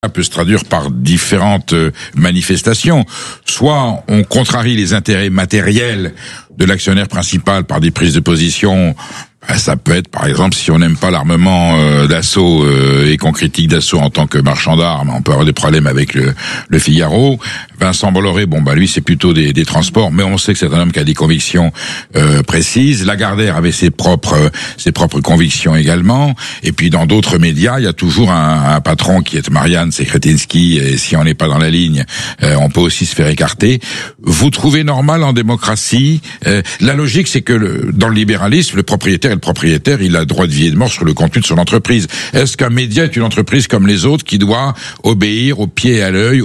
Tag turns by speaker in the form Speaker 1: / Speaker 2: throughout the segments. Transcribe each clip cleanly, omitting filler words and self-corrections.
Speaker 1: peut se traduire par différentes manifestations. Soit on contrarie les intérêts matériels de l'actionnaire principal par des prises de position. Ça peut être, par exemple, si on n'aime pas l'armement d'Assaut et qu'on critique Dassault en tant que marchand d'armes, on peut avoir des problèmes avec le Figaro. Vincent Bolloré, lui c'est plutôt des transports, mais on sait que c'est un homme qui a des convictions précises. Lagardère avait ses propres convictions également. Et puis dans d'autres médias, il y a toujours un patron qui est Marianne, c'est Kretinsky, et si on n'est pas dans la ligne, on peut aussi se faire écarter. Vous trouvez normal en démocratie la logique, c'est que dans le libéralisme, le propriétaire, il a droit de vie et de mort sur le contenu de son entreprise. Est-ce qu'un média est une entreprise comme les autres qui doit obéir au pied et à l'œil,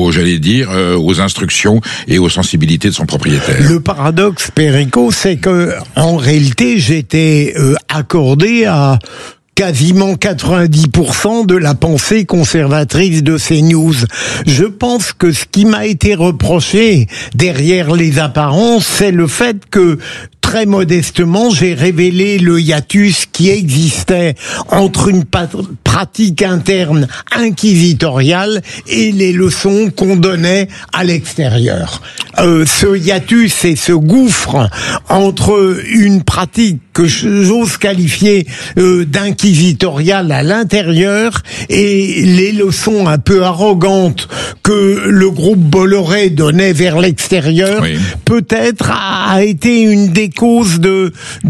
Speaker 1: aux instructions et aux sensibilités de son propriétaire?
Speaker 2: Le paradoxe, Perico, c'est que en réalité, j'étais accordé à quasiment 90% de la pensée conservatrice de CNews. Je pense que ce qui m'a été reproché derrière les apparences, c'est le fait que très modestement, j'ai révélé le hiatus qui existait entre une pratique interne inquisitoriale et les leçons qu'on donnait à l'extérieur. Ce hiatus et ce gouffre entre une pratique que j'ose qualifier d'inquisitoriale à l'intérieur et les leçons un peu arrogantes que le groupe Bolloré donnait vers l'extérieur, oui, peut-être a été une des causes de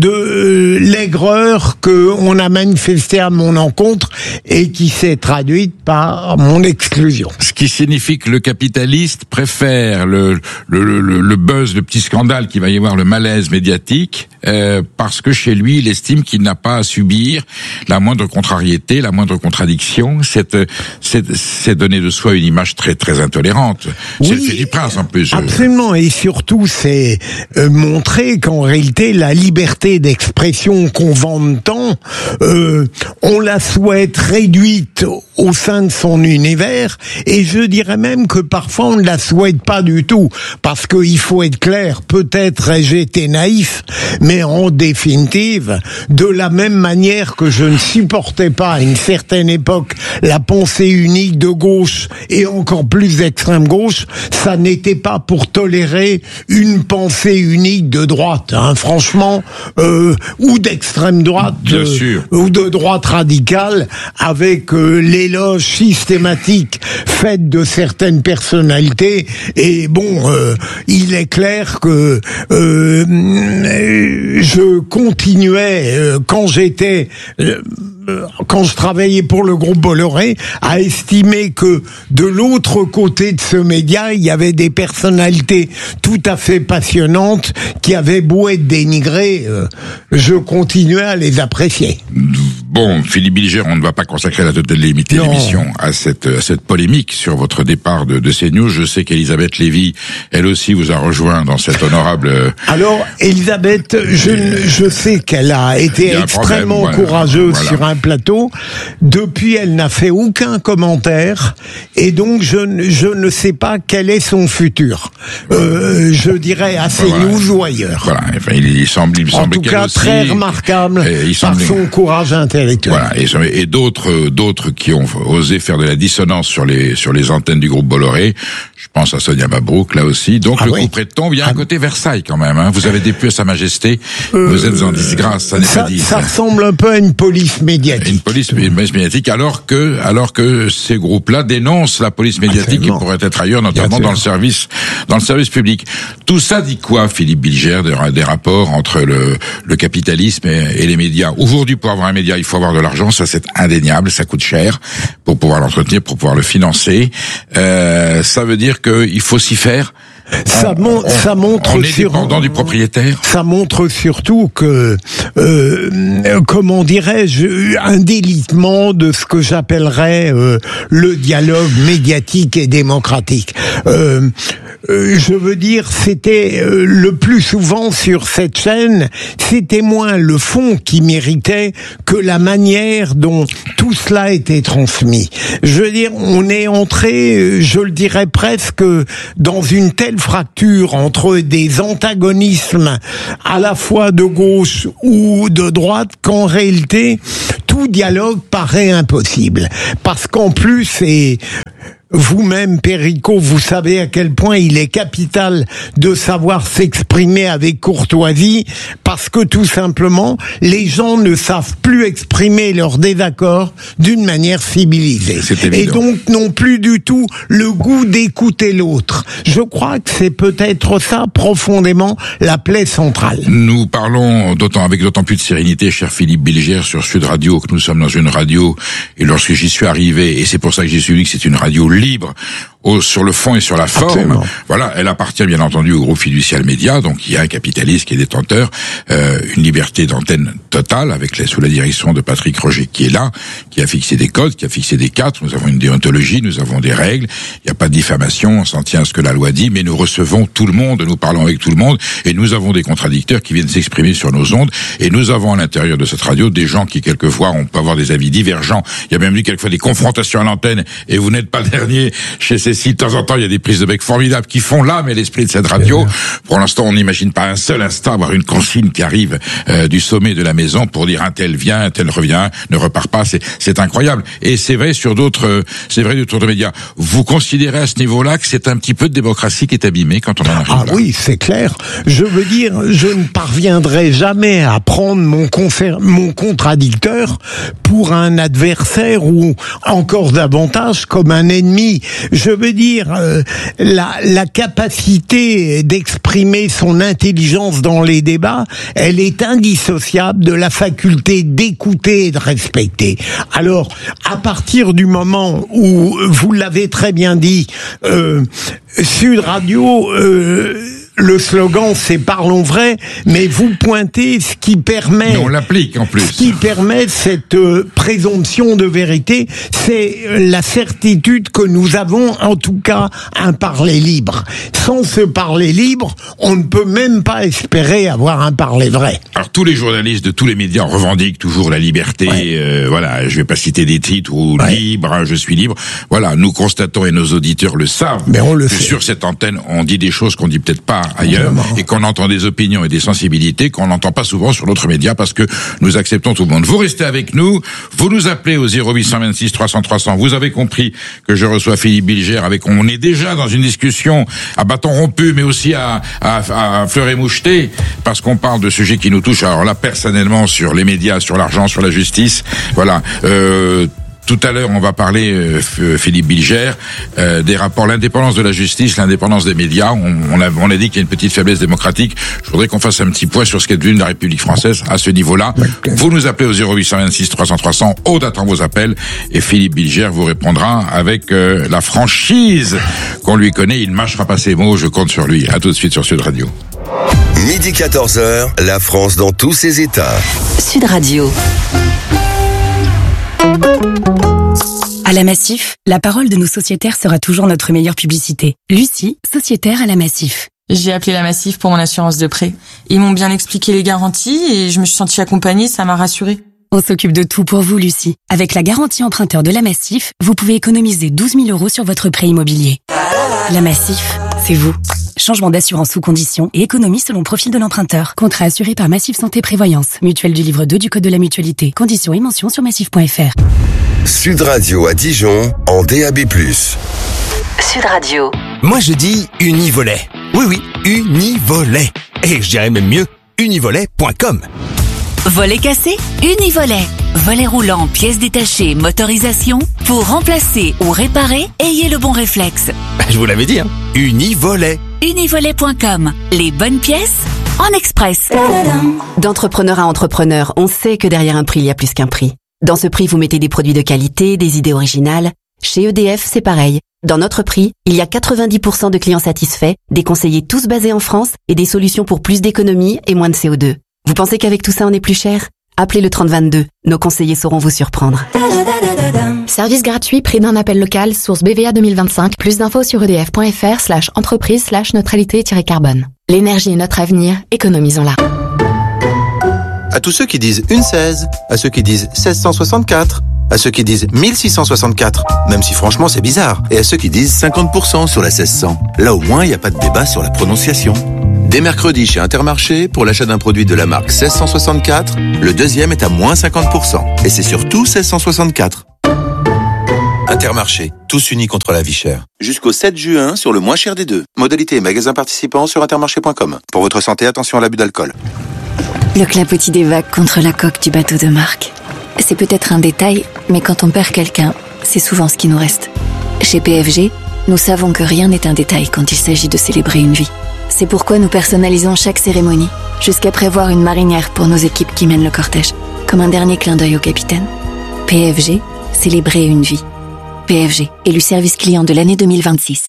Speaker 2: l'aigreur que on a manifesté à mon encontre et qui s'est traduite par mon exclusion.
Speaker 1: Ce qui signifie que le capitaliste préfère le buzz, le petit scandale qu'il va y avoir, le malaise médiatique, parce que chez lui, il estime qu'il n'a pas à subir la moindre contrariété, la moindre contradiction. C'est donner de soi une image très très intolérante. Oui, c'est le fait du prince en plus.
Speaker 2: Absolument, et surtout c'est montrer qu'en réalité la liberté d'expression qu'on vante tant, on la souhaite réduite au sein de son univers, et je dirais même que parfois on ne la souhaite pas du tout, parce qu'il faut être clair, peut-être ai-je été naïf, mais en définitive, de la même manière que je ne supportais pas à une certaine époque la pensée unique de gauche et encore plus d'extrême gauche, ça n'était pas pour tolérer une pensée unique de droite, franchement, ou d'extrême droite, ou de droite radicale, avec l'éloge systématique fait de certaines personnalités. Et bon, il est clair que je continuais quand je travaillais pour le groupe Bolloré, à estimer que de l'autre côté de ce média, il y avait des personnalités tout à fait passionnantes qui avaient beau être dénigrées, je continuais à les apprécier.
Speaker 1: Bon, Philippe Bilger, on ne va pas consacrer la totale limité l'émission à cette polémique sur votre départ de CNews. Je sais qu'Elisabeth Lévy, elle aussi, vous a rejoint dans cette honorable...
Speaker 2: Alors, Elisabeth, je sais qu'elle a été extrêmement courageuse sur un plateau. Depuis, elle n'a fait aucun commentaire, et donc je ne sais pas quel est son futur. Je dirais à CNews ou ailleurs.
Speaker 1: Voilà, enfin, il semble
Speaker 2: en tout cas aussi, très remarquable par son courage intellectuel.
Speaker 1: Voilà, et d'autres qui ont osé faire de la dissonance sur les antennes du groupe Bolloré. Je pense à Sonia Mabrouk, là aussi. Donc le coup près de tombe. Il y a un côté Versailles quand même. Vous avez déplu à Sa Majesté. Vous êtes en disgrâce. Ça n'est pas dit.
Speaker 2: Ça ressemble un peu à une police médiatique.
Speaker 1: Une police médiatique, alors que ces groupes-là dénoncent la police médiatique qui pourrait être ailleurs, notamment dans le service public. Tout ça dit quoi, Philippe Bilger, des rapports entre le capitalisme et les médias? Aujourd'hui, pour avoir un média, il faut avoir de l'argent, ça c'est indéniable, ça coûte cher pour pouvoir l'entretenir, pour pouvoir le financer. Ça veut dire qu'il faut s'y faire.
Speaker 2: Ça montre
Speaker 1: on est dépendant du propriétaire.
Speaker 2: Ça montre surtout que, comment dirais-je, un délitement de ce que j'appellerais le dialogue médiatique et démocratique. je veux dire, c'était le plus souvent sur cette chaîne, c'était moins le fond qui méritait que la manière dont tout cela était transmis. Je veux dire, on est entré, je le dirais presque, dans une telle fracture entre des antagonismes à la fois de gauche ou de droite qu'en réalité, tout dialogue paraît impossible. Parce qu'en plus, et vous-même, Perico, vous savez à quel point il est capital de savoir s'exprimer avec courtoisie, parce que tout simplement, les gens ne savent plus exprimer leur désaccord d'une manière civilisée. Et donc, n'ont plus du tout le goût d'écouter l'autre. Je crois que c'est peut-être ça, profondément, la plaie centrale.
Speaker 1: Nous parlons avec d'autant plus de sérénité, cher Philippe Bilger, sur Sud Radio, que nous sommes dans une radio, et lorsque j'y suis arrivé, et c'est pour ça que j'y suis dit que c'est une radio libre, sur le fond et sur la forme.
Speaker 2: Absolument.
Speaker 1: Voilà, elle appartient bien entendu au groupe Fiducial Média, donc il y a un capitaliste qui est détenteur, une liberté d'antenne totale, sous la direction de Patrick Roger qui est là, qui a fixé des codes, qui a fixé des cadres. Nous avons une déontologie, nous avons des règles, il n'y a pas de diffamation, on s'en tient à ce que la loi dit, mais nous recevons tout le monde, nous parlons avec tout le monde, et nous avons des contradicteurs qui viennent s'exprimer sur nos ondes, et nous avons à l'intérieur de cette radio des gens qui quelquefois, on peut avoir des avis divergents, il y a même eu quelquefois des confrontations à l'antenne, et vous n'êtes pas le dernier chez Cécile. De temps en temps, il y a des prises de bec formidables qui font l'âme et l'esprit de cette radio. Pour l'instant, on n'imagine pas un seul instant avoir une consigne qui arrive du sommet de la maison pour dire un tel vient, un tel revient, ne repart pas. C'est incroyable. Et c'est vrai sur d'autres médias. Vous considérez à ce niveau-là que c'est un petit peu de démocratie qui est abîmée quand on en arrive là?
Speaker 2: Oui, c'est clair. Je veux dire, je ne parviendrai jamais à prendre mon contradicteur pour un adversaire ou encore davantage comme un ennemi. Je veux dire, la capacité d'exprimer son intelligence dans les débats, elle est indissociable de la faculté d'écouter et de respecter. Alors, à partir du moment où, vous l'avez très bien dit, Sud Radio... le slogan, c'est parlons vrai, mais vous pointez ce qui permet...
Speaker 1: Mais on l'applique en plus.
Speaker 2: Ce qui permet cette présomption de vérité, c'est la certitude que nous avons, en tout cas, un parler libre. Sans ce parler libre, on ne peut même pas espérer avoir un parler vrai.
Speaker 1: Alors, tous les journalistes de tous les médias revendiquent toujours la liberté. Ouais. Voilà, je vais pas citer des titres ou libre, je suis libre. Voilà, nous constatons et nos auditeurs le savent.
Speaker 2: Mais on le sait.
Speaker 1: Sur cette antenne, on dit des choses qu'on dit peut-être pas ailleurs, et qu'on entend des opinions et des sensibilités qu'on n'entend pas souvent sur d'autres médias, parce que nous acceptons tout le monde. Vous restez avec nous, vous nous appelez au 0826 300 300. Vous avez compris que je reçois Philippe Bilger on est déjà dans une discussion à bâton rompu, mais aussi à fleur et moucheté, parce qu'on parle de sujets qui nous touchent. Alors là, personnellement, sur les médias, sur l'argent, sur la justice, voilà. Tout à l'heure, on va parler, Philippe Bilger, des rapports, l'indépendance de la justice, l'indépendance des médias. On a dit qu'il y a une petite faiblesse démocratique. Je voudrais qu'on fasse un petit point sur ce qu'est devenu la République française à ce niveau-là. Okay. Vous nous appelez au 0826 300 300. Aude attend vos appels et Philippe Bilger vous répondra avec la franchise qu'on lui connaît. Il ne mâchera pas ses mots. Je compte sur lui. À tout de suite sur Sud Radio.
Speaker 3: Midi 14h, la France dans tous ses états.
Speaker 4: Sud Radio. À la Massif, la parole de nos sociétaires sera toujours notre meilleure publicité. Lucie, sociétaire à la Massif.
Speaker 5: J'ai appelé la Massif pour mon assurance de prêt. Ils m'ont bien expliqué les garanties et je me suis sentie accompagnée, ça m'a rassurée.
Speaker 4: On s'occupe de tout pour vous, Lucie. Avec la garantie emprunteur de la Massif, vous pouvez économiser 12 000 € sur votre prêt immobilier. La Massif, c'est vous. Changement d'assurance sous conditions et économie selon profil de l'emprunteur. Contrat assuré par Massif Santé Prévoyance. Mutuelle du livre 2 du Code de la Mutualité. Conditions et mentions sur massif.fr.
Speaker 3: Sud Radio à Dijon en DAB+.
Speaker 4: Sud Radio.
Speaker 6: Moi je dis Univolet. Oui, Univolet. Et je dirais même mieux, univolet.com.
Speaker 7: Volet cassé, Univolet. Volet roulant, pièces détachées, motorisation. Pour remplacer ou réparer, ayez le bon réflexe.
Speaker 6: Je vous l'avais dit, hein. Univolet.
Speaker 7: Univolet.com. Les bonnes pièces en express.
Speaker 8: D'entrepreneur à entrepreneur, on sait que derrière un prix, il y a plus qu'un prix. Dans ce prix, vous mettez des produits de qualité, des idées originales. Chez EDF, c'est pareil. Dans notre prix, il y a 90% de clients satisfaits, des conseillers tous basés en France et des solutions pour plus d'économie et moins de CO2. Vous pensez qu'avec tout ça, on est plus cher ? Appelez le 3022. Nos conseillers sauront vous surprendre.
Speaker 9: Service gratuit, prix d'un appel local, source BVA 2025. Plus d'infos sur edf.fr/entreprise/neutralité-carbone. L'énergie est notre avenir, économisons-la.
Speaker 10: À tous ceux qui disent une 16, à ceux qui disent 1664, à ceux qui disent 1664, même si franchement c'est bizarre,
Speaker 3: Et à ceux qui disent 50% sur la 1600. Là au moins, il n'y a pas de débat sur la prononciation. Dès mercredi chez Intermarché, pour l'achat d'un produit de la marque 1664, le deuxième est à moins 50%. Et c'est surtout 1664. Intermarché, tous unis contre la vie chère. Jusqu'au 7 juin sur le moins cher des deux. Modalité et magasins participants sur intermarché.com. Pour votre santé, attention à l'abus d'alcool.
Speaker 11: Le clapotis des vagues contre la coque du bateau de Marc. C'est peut-être un détail, mais quand on perd quelqu'un, c'est souvent ce qui nous reste. Chez PFG, nous savons que rien n'est un détail quand il s'agit de célébrer une vie. C'est pourquoi nous personnalisons chaque cérémonie, jusqu'à prévoir une marinière pour nos équipes qui mènent le cortège, comme un dernier clin d'œil au capitaine. PFG, célébrer une vie. PFG, élu service client de l'année 2026.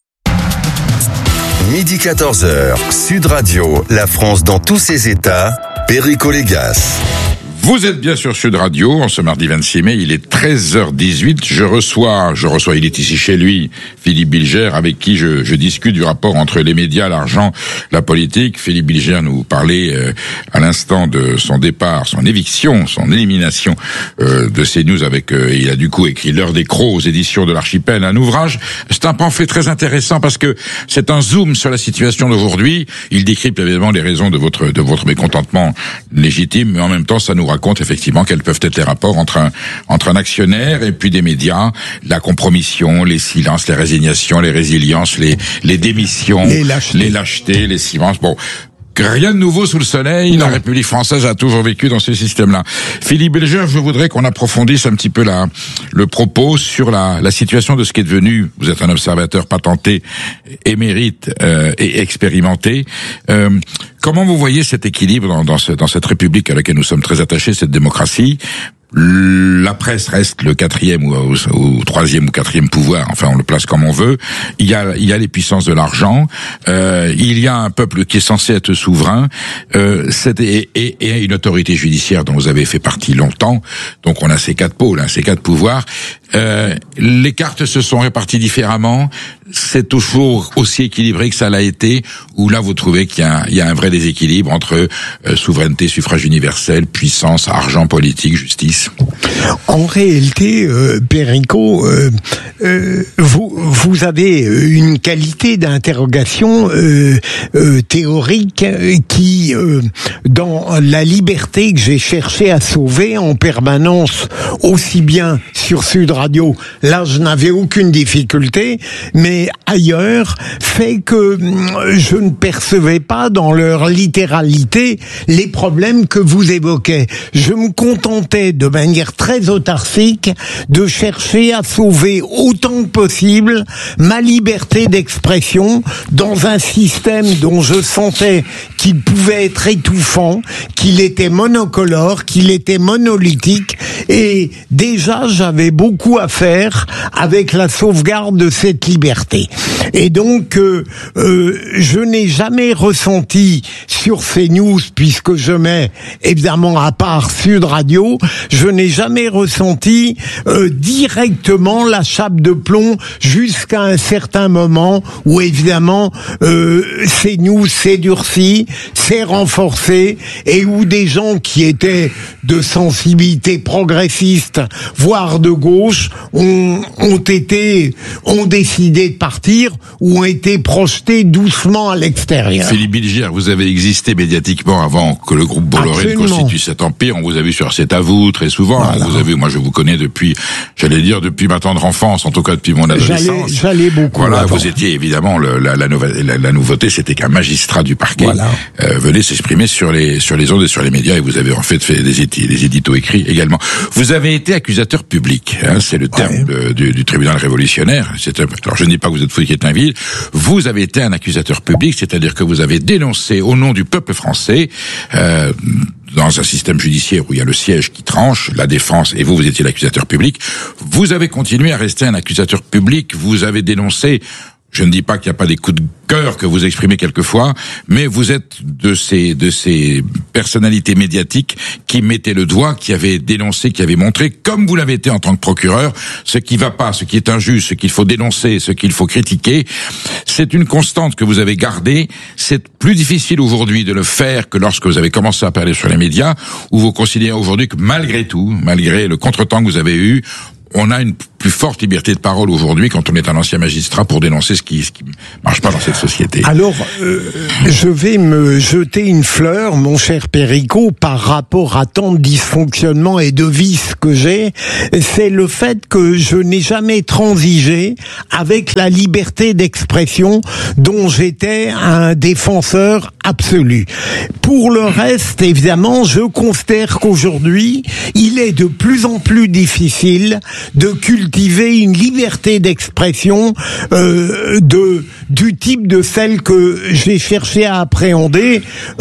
Speaker 3: Midi 14h, Sud Radio, la France dans tous ses états, Perico Légas.
Speaker 1: Vous êtes bien sur Sud Radio, en ce mardi 26 mai, il est 13h18, je reçois, il est ici chez lui, Philippe Bilger, avec qui je discute du rapport entre les médias, l'argent, la politique. Philippe Bilger nous parlait à l'instant de son départ, son éviction, son élimination de CNews avec, il a du coup écrit L'heure des crocs aux éditions de l'Archipel, un ouvrage, c'est un pamphlet très intéressant parce que c'est un zoom sur la situation d'aujourd'hui, il décrypte évidemment les raisons de votre mécontentement légitime, mais en même temps ça nous raconte effectivement quels peuvent être les rapports entre un actionnaire et puis des médias, la compromission, les silences, les résignations, les résiliences, les démissions, les lâchetés, les silences. Bon, rien de nouveau sous le soleil. Non. La République française a toujours vécu dans ce système-là. Philippe Bilger, je voudrais qu'on approfondisse un petit peu le propos sur la situation de ce qui est devenu. Vous êtes un observateur patenté, émérite et expérimenté. Comment vous voyez cet équilibre dans cette République à laquelle nous sommes très attachés, cette démocratie? La presse reste le quatrième ou troisième ou quatrième pouvoir, enfin on le place comme on veut. Il y a les puissances de l'argent, il y a un peuple qui est censé être souverain, et une autorité judiciaire dont vous avez fait partie longtemps. Donc on a ces quatre pôles, ces quatre pouvoirs. Les cartes se sont réparties différemment. C'est toujours aussi équilibré que ça l'a été, ou là vous trouvez qu'il y a un vrai déséquilibre entre souveraineté, suffrage universel, puissance, argent, politique, justice?
Speaker 2: En réalité, Perico, vous avez une qualité d'interrogation théorique qui, dans la liberté que j'ai cherché à sauver en permanence, aussi bien sur Sud Radio, là je n'avais aucune difficulté, mais ailleurs, fait que je ne percevais pas dans leur littéralité les problèmes que vous évoquez. Je me contentais de manière très autarcique de chercher à sauver autant que possible ma liberté d'expression dans un système dont je sentais qu'il pouvait être étouffant, qu'il était monocolore, qu'il était monolithique, et déjà j'avais beaucoup à faire avec la sauvegarde de cette liberté. Et donc je n'ai jamais ressenti sur CNews, puisque je mets évidemment à part Sud Radio, je n'ai jamais ressenti directement la chape de plomb jusqu'à un certain moment où évidemment CNews s'est durci, s'est renforcé, et où des gens qui étaient de sensibilité progressiste, voire de gauche, ont décidé de partir ou ont été projetés doucement à l'extérieur.
Speaker 1: Philippe Bilger, vous avez existé médiatiquement avant que le groupe Bolloré constitue cet empire. On vous a vu sur C'est à vous très souvent. Voilà. Vous avez, moi je vous connais depuis ma tendre enfance, en tout cas depuis mon adolescence.
Speaker 2: J'allais beaucoup.
Speaker 1: Voilà,
Speaker 2: avant.
Speaker 1: vous étiez évidemment la nouveauté, c'était qu'un magistrat du parquet venait s'exprimer sur les ondes et sur les médias, et vous avez en fait des éditos écrits également. Vous avez été accusateur public, c'est le terme du tribunal révolutionnaire. Alors je ne dis pas que vous êtes Fouquier-Tinville, vous avez été un accusateur public, c'est-à-dire que vous avez dénoncé au nom du peuple français, dans un système judiciaire où il y a le siège qui tranche, la défense, et vous étiez l'accusateur public, vous avez continué à rester un accusateur public, vous avez dénoncé, Je ne dis pas qu'il n'y a pas des coups de cœur que vous exprimez quelquefois, mais vous êtes de ces personnalités médiatiques qui mettaient le doigt, qui avaient dénoncé, qui avaient montré, comme vous l'avez été en tant que procureur, ce qui va pas, ce qui est injuste, ce qu'il faut dénoncer, ce qu'il faut critiquer. C'est une constante que vous avez gardée. C'est plus difficile aujourd'hui de le faire que lorsque vous avez commencé à parler sur les médias, où vous considérez aujourd'hui que malgré tout, malgré le contretemps que vous avez eu, on a une plus forte liberté de parole aujourd'hui quand on est un ancien magistrat pour dénoncer ce qui marche pas dans cette société.
Speaker 2: Alors, je vais me jeter une fleur, mon cher Perico, par rapport à tant de dysfonctionnements et de vices que j'ai. C'est le fait que je n'ai jamais transigé avec la liberté d'expression dont j'étais un défenseur absolu. Pour le reste, évidemment, je considère qu'aujourd'hui, il est de plus en plus difficile de cultiver une liberté d'expression du type de celle que j'ai cherché à appréhender.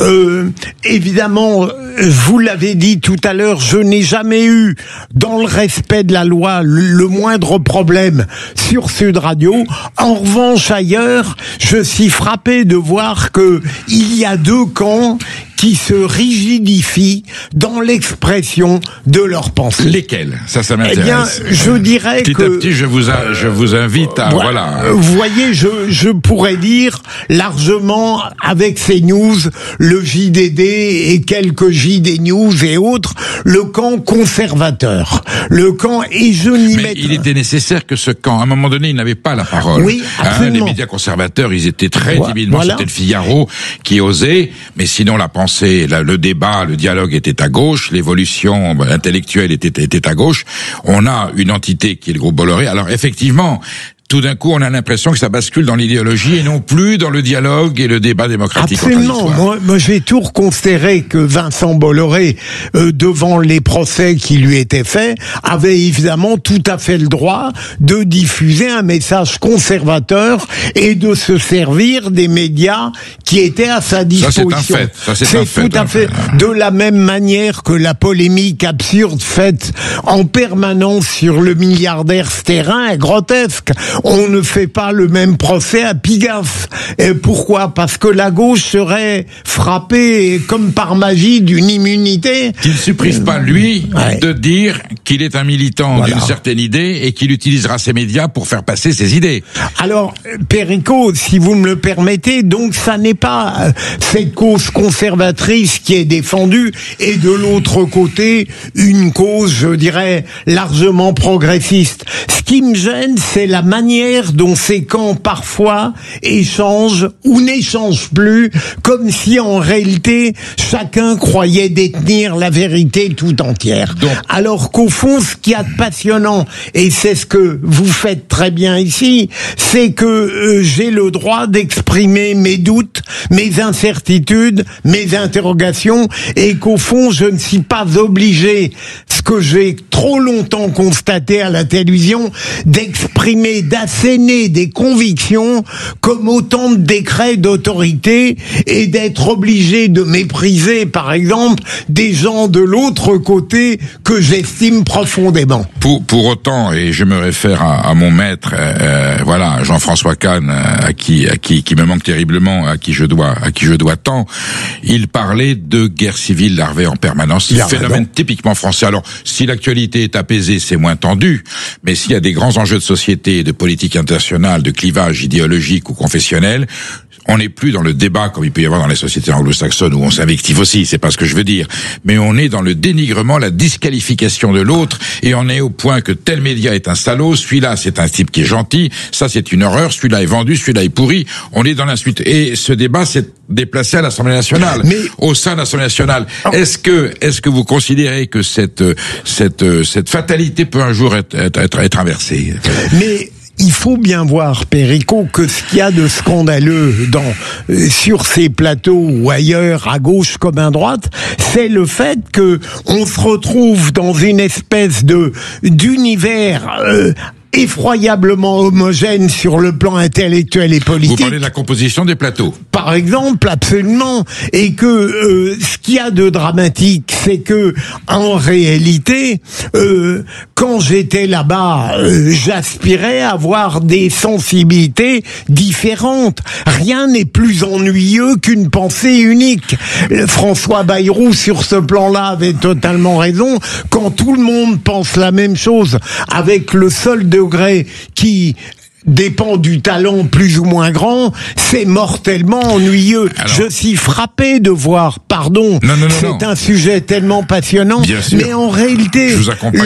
Speaker 2: Évidemment, vous l'avez dit tout à l'heure, je n'ai jamais eu, dans le respect de la loi, le moindre problème sur Sud Radio. En revanche, ailleurs, je suis frappé de voir que il y a deux camps qui se rigidifient dans l'expression de leur pensée.
Speaker 1: Lesquels? Ça m'intéresse.
Speaker 2: Eh bien, je dirais
Speaker 1: petit à petit, je vous invite à, voilà.
Speaker 2: Vous voyez, je pourrais dire largement avec ces news, le JDD et quelques JD News et autres, le camp conservateur. Le camp, et je n'y
Speaker 1: Mais il était nécessaire que ce camp, à un moment donné, il n'avait pas la parole.
Speaker 2: Oui, absolument.
Speaker 1: Les médias conservateurs, ils étaient très timidement,
Speaker 2: voilà.
Speaker 1: C'était le Figaro qui osait, mais sinon la pensée, le débat, le dialogue était à gauche, l'évolution intellectuelle était à gauche. On a une entité qui est le groupe Bolloré. Alors effectivement, tout d'un coup, on a l'impression que ça bascule dans l'idéologie et non plus dans le dialogue et le débat démocratique.
Speaker 2: Absolument. Moi, j'ai toujours considéré que Vincent Bolloré, devant les procès qui lui étaient faits, avait évidemment tout à fait le droit de diffuser un message conservateur et de se servir des médias qui étaient à sa disposition.
Speaker 1: Ça, c'est un fait.
Speaker 2: Tout à fait. De la même manière que la polémique absurde faite en permanence sur le milliardaire Sterrin est grotesque. On ne fait pas le même procès à Pigalle. Et pourquoi? Parce que la gauche serait frappée comme par magie d'une immunité.
Speaker 1: Qu'il ne supprime pas, lui, de dire qu'il est un militant d'une certaine idée et qu'il utilisera ses médias pour faire passer ses idées.
Speaker 2: Alors, Perico, si vous me le permettez, donc ça n'est pas cette cause conservatrice qui est défendue et de l'autre côté, une cause, je dirais, largement progressiste. Ce qui me gêne, c'est la manière dont ces camps parfois échangent ou n'échangent plus, comme si en réalité chacun croyait détenir la vérité tout entière. Alors qu'au fond, ce qu'il y a de passionnant, et c'est ce que vous faites très bien ici, c'est que j'ai le droit d'exprimer mes doutes, mes incertitudes, mes interrogations, et qu'au fond, je ne suis pas obligé, ce que j'ai trop longtemps constaté à la télévision, d'exprimer, d'asséner des convictions comme autant de décrets d'autorité et d'être obligé de mépriser, par exemple, des gens de l'autre côté que j'estime profondément.
Speaker 1: Pour autant, et je me réfère à mon maître, voilà, Jean-François Kahn, qui me manque terriblement, à qui je dois tant, il parlait de guerre civile larvée en permanence. C'est un phénomène typiquement français. Alors, si l'actualité est apaisée, c'est moins tendu, mais s'il y a des grands enjeux de société, de politique internationale, de clivage idéologique ou confessionnel, on n'est plus dans le débat comme il peut y avoir dans les sociétés anglo-saxonnes où on s'invective aussi, c'est pas ce que je veux dire, mais on est dans le dénigrement, la disqualification de l'autre, et on est au point que tel média est un salaud, celui-là c'est un type qui est gentil, ça c'est une horreur, celui-là est vendu, celui-là est pourri, on est dans l'insulte. Et ce débat s'est déplacé à l'Assemblée nationale. Mais au sein de l'Assemblée nationale, est-ce que vous considérez que cette fatalité peut un jour être inversée?
Speaker 2: Mais il faut bien voir, Perico, que ce qu'il y a de scandaleux sur ces plateaux ou ailleurs, à gauche comme à droite, c'est le fait que on se retrouve dans une espèce d'univers effroyablement homogène sur le plan intellectuel et politique.
Speaker 1: Vous parlez de la composition des plateaux.
Speaker 2: Par exemple, absolument. Et que ce qu'il y a de dramatique, c'est que en réalité, quand j'étais là-bas, j'aspirais à avoir des sensibilités différentes. Rien n'est plus ennuyeux qu'une pensée unique. François Bayrou, sur ce plan-là, avait totalement raison. Quand tout le monde pense la même chose, avec le seul degré qui dépend du talent plus ou moins grand, c'est mortellement ennuyeux. Alors, je suis frappé de voir, c'est un sujet tellement passionnant, mais en réalité,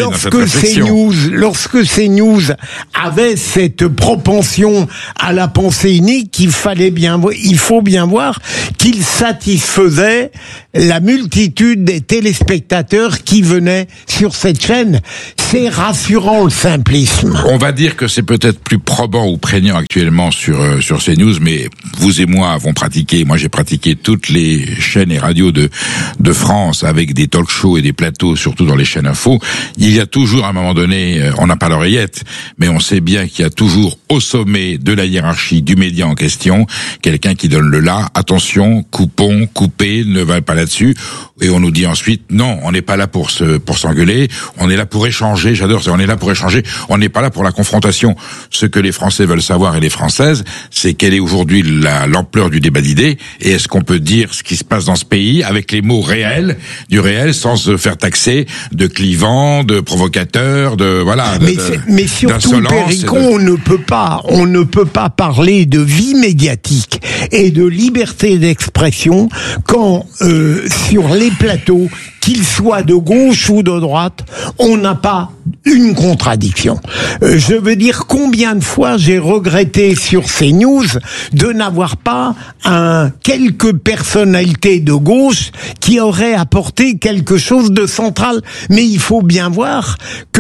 Speaker 2: lorsque CNews avait cette propension à la pensée unique, il faut bien voir qu'il satisfaisait la multitude des téléspectateurs qui venaient sur cette chaîne. C'est rassurant, le simplisme.
Speaker 1: On va dire que c'est peut-être plus probant ou prégnant actuellement sur CNews, mais vous et moi avons pratiqué, moi j'ai pratiqué toutes les chaînes et radios de France avec des talk shows et des plateaux, surtout dans les chaînes info. Il y a toujours, à un moment donné, on n'a pas l'oreillette, mais on sait bien qu'il y a toujours au sommet de la hiérarchie du média en question, quelqu'un qui donne le là, attention, coupez, ne va pas là-dessus, et on nous dit ensuite, non, on n'est pas là pour s'engueuler, on est là pour échanger, j'adore ça, on est là pour échanger, on n'est pas là pour la confrontation. Ce que les Français veulent savoir et les Françaises, c'est quelle est aujourd'hui l'ampleur du débat d'idées, et est-ce qu'on peut dire ce qui se passe dans ce pays avec les mots réels, du réel, sans se faire taxer de clivant, de provocateur,
Speaker 2: mais surtout, Péricon, on ne peut pas parler de vie médiatique et de liberté d'expression quand sur les plateaux, qu'ils soient de gauche ou de droite, on n'a pas une contradiction. Je veux dire, combien de fois j'ai regretté sur CNews de n'avoir pas quelques personnalités de gauche qui auraient apporté quelque chose de central. Mais il faut bien voir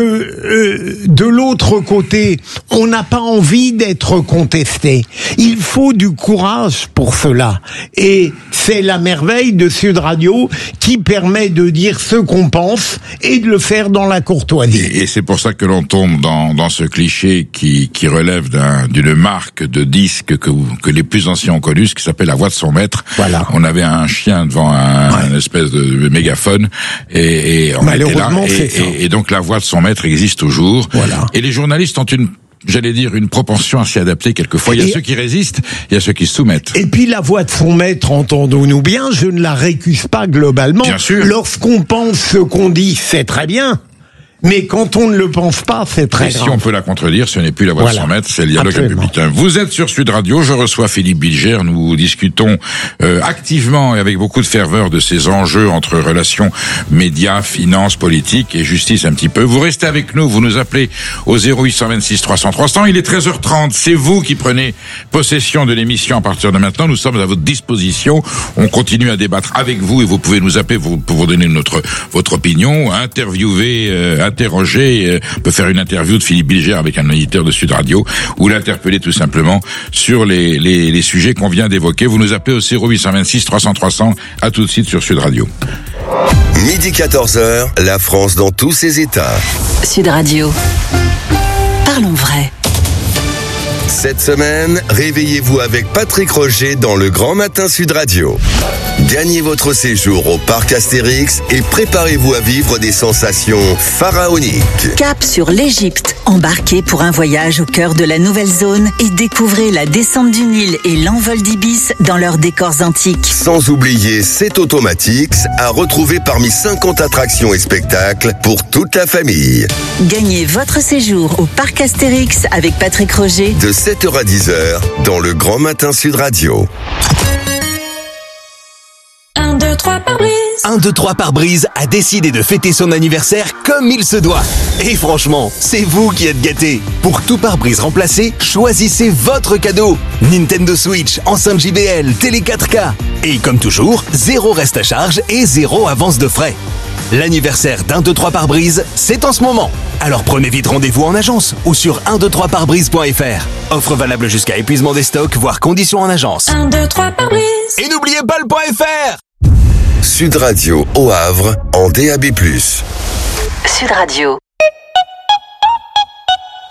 Speaker 2: que de l'autre côté, on n'a pas envie d'être contesté. Il faut du courage pour cela. Et c'est la merveille de Sud Radio qui permet de dire ce qu'on pense et de le faire dans la courtoisie.
Speaker 1: Et c'est pour ça que l'on tombe dans ce cliché qui relève d'une marque de disque que les plus anciens ont connu, ce qui s'appelle la voix de son maître. Voilà. On avait un chien devant un espèce de mégaphone et on était là. Et donc la voix de son maître existe toujours. Voilà. Et les journalistes ont une propension à s'y adapter quelquefois. Il y a ceux qui résistent, il y a ceux qui se soumettent.
Speaker 2: Et puis la voix de son maître, entendons-nous bien, je ne la récuse pas globalement.
Speaker 1: Bien sûr.
Speaker 2: Lorsqu'on pense ce qu'on dit, c'est très bien. Mais quand on ne le pense pas, c'est très grave.
Speaker 1: Si on peut la contredire, ce n'est plus la voix de son maître, c'est le dialogue républicain. Vous êtes sur Sud Radio, je reçois Philippe Bilger, nous discutons activement et avec beaucoup de ferveur de ces enjeux entre relations médias, finances, politique et justice un petit peu. Vous restez avec nous, vous nous appelez au 0826 300 300, il est 13h30, c'est vous qui prenez possession de l'émission à partir de maintenant, nous sommes à votre disposition, on continue à débattre avec vous et vous pouvez nous appeler pour vous donner votre opinion, interroger, on peut faire une interview de Philippe Bilger avec un auditeur de Sud Radio ou l'interpeller tout simplement sur les sujets qu'on vient d'évoquer. Vous nous appelez au 0826 300 300. À tout de suite sur Sud Radio.
Speaker 12: Midi 14h, la France dans tous ses états.
Speaker 7: Sud Radio. Parlons vrai.
Speaker 12: Cette semaine, réveillez-vous avec Patrick Roger dans le Grand Matin Sud Radio. Gagnez votre séjour au parc Astérix et préparez-vous à vivre des sensations pharaoniques.
Speaker 13: Cap sur l'Égypte. Embarquez pour un voyage au cœur de la nouvelle zone et découvrez la descente du Nil et l'envol d'Ibis dans leurs décors antiques.
Speaker 12: Sans oublier C'est Automatics à retrouver parmi 50 attractions et spectacles pour toute la famille.
Speaker 13: Gagnez votre séjour au parc Astérix avec Patrick Roger
Speaker 12: de 7h à 10h dans le Grand Matin Sud Radio.
Speaker 14: 1, 2, 3 pare-brise.
Speaker 6: 1, 2, 3 pare-brise a décidé de fêter son anniversaire comme il se doit. Et franchement, c'est vous qui êtes gâtés. Pour tout pare-brise remplacé, choisissez votre cadeau. Nintendo Switch, enceinte JBL, télé 4K. Et comme toujours, 0 reste à charge et 0 avance de frais. L'anniversaire d'1, 2, 3 pare-brise, c'est en ce moment. Alors prenez vite rendez-vous en agence ou sur 123parbrise.fr. Offre valable jusqu'à épuisement des stocks, voire conditions en agence.
Speaker 14: 1, 2, 3 pare-brise.
Speaker 6: Et n'oubliez pas le .fr.
Speaker 12: Sud Radio au Havre en DAB+.
Speaker 7: Sud Radio.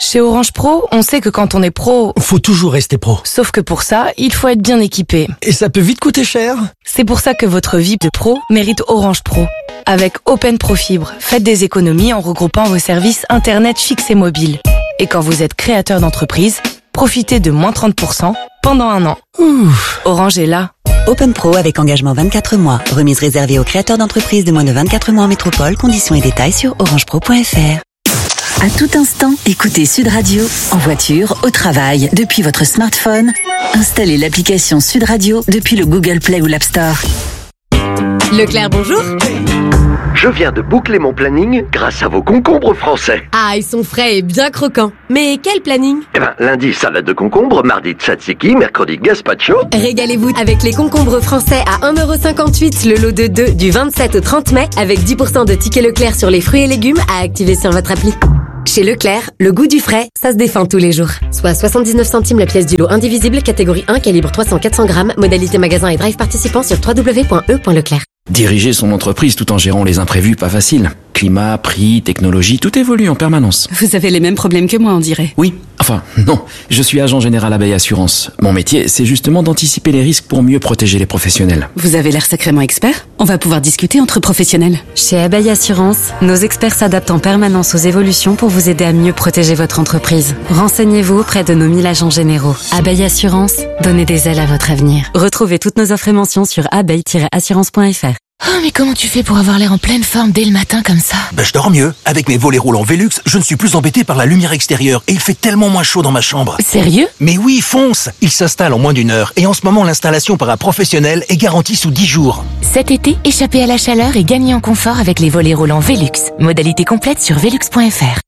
Speaker 4: Chez Orange Pro, on sait que quand on est pro...
Speaker 15: Faut toujours rester pro.
Speaker 4: Sauf que pour ça, il faut être bien équipé.
Speaker 15: Et ça peut vite coûter cher.
Speaker 4: C'est pour ça que votre vie de pro mérite Orange Pro. Avec Open Pro Fibre, faites des économies en regroupant vos services Internet fixes et mobiles. Et quand vous êtes créateur d'entreprise, profitez de moins 30% pendant 1 an. Ouf. Orange est là.
Speaker 16: Open Pro avec engagement 24 mois. Remise réservée aux créateurs d'entreprises de moins de 24 mois en métropole. Conditions et détails sur orangepro.fr.
Speaker 13: À tout instant, écoutez Sud Radio, en voiture, au travail, depuis votre smartphone. Installez l'application Sud Radio depuis le Google Play ou l'App Store.
Speaker 17: Leclerc, bonjour.
Speaker 18: Je viens de boucler mon planning grâce à vos concombres français.
Speaker 17: Ah, ils sont frais et bien croquants. Mais quel planning?
Speaker 18: Lundi, salade de concombre, mardi, tzatziki, mercredi, gazpacho.
Speaker 17: Régalez-vous avec les concombres français à 1,58€ le lot de 2 du 27 au 30 mai avec 10% de tickets Leclerc sur les fruits et légumes à activer sur votre appli. Chez Leclerc, le goût du frais, ça se défend tous les jours. Soit 79 centimes la pièce du lot indivisible, catégorie 1, calibre 300-400 grammes, modalité magasin et drive participant sur www.e.leclerc.
Speaker 19: Diriger son entreprise tout en gérant les imprévus, pas facile. Climat, prix, technologie, tout évolue en permanence.
Speaker 20: Vous avez les mêmes problèmes que moi, on dirait.
Speaker 19: Oui, enfin, non. Je suis agent général Abeille Assurance. Mon métier, c'est justement d'anticiper les risques pour mieux protéger les professionnels.
Speaker 20: Vous avez l'air sacrément expert. On va pouvoir discuter entre professionnels.
Speaker 4: Chez Abeille Assurance, nos experts s'adaptent en permanence aux évolutions pour vous aider à mieux protéger votre entreprise. Renseignez-vous auprès de nos 1000 agents généraux. Abeille Assurance, donnez des ailes à votre avenir. Retrouvez toutes nos offres et mentions sur abeille-assurance.fr.
Speaker 21: Oh, mais comment tu fais pour avoir l'air en pleine forme dès le matin comme ça?
Speaker 15: Je dors mieux. Avec mes volets roulants Velux, je ne suis plus embêté par la lumière extérieure et il fait tellement moins chaud dans ma chambre.
Speaker 21: Sérieux?
Speaker 15: Mais oui, fonce! Il s'installe en moins d'1 heure et en ce moment, l'installation par un professionnel est garantie sous 10 jours.
Speaker 21: Cet été, échappez à la chaleur et gagnez en confort avec les volets roulants Velux. Modalité complète sur velux.fr.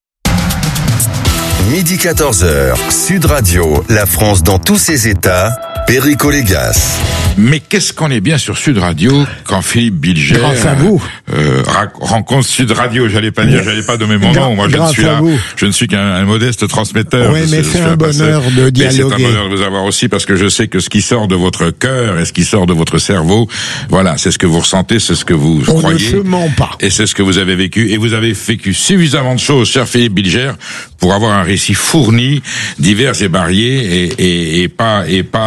Speaker 12: Midi 14h, Sud Radio, la France dans tous ses états, Perico Légas.
Speaker 1: Mais qu'est-ce qu'on est bien sur Sud Radio quand Philippe Bilger rencontre Sud Radio. J'allais pas nommer mon nom. Moi, je ne suis qu'un modeste transmetteur.
Speaker 2: Oui, mais c'est un bonheur de dialoguer.
Speaker 1: C'est un bonheur de vous avoir aussi parce que je sais que ce qui sort de votre cœur et ce qui sort de votre cerveau, voilà, c'est ce que vous ressentez, c'est ce que vous croyez.
Speaker 2: On ne se ment pas.
Speaker 1: Et c'est ce que vous avez vécu. Et vous avez vécu suffisamment de choses, cher Philippe Bilger, pour avoir un récit fourni, divers et varié et pas,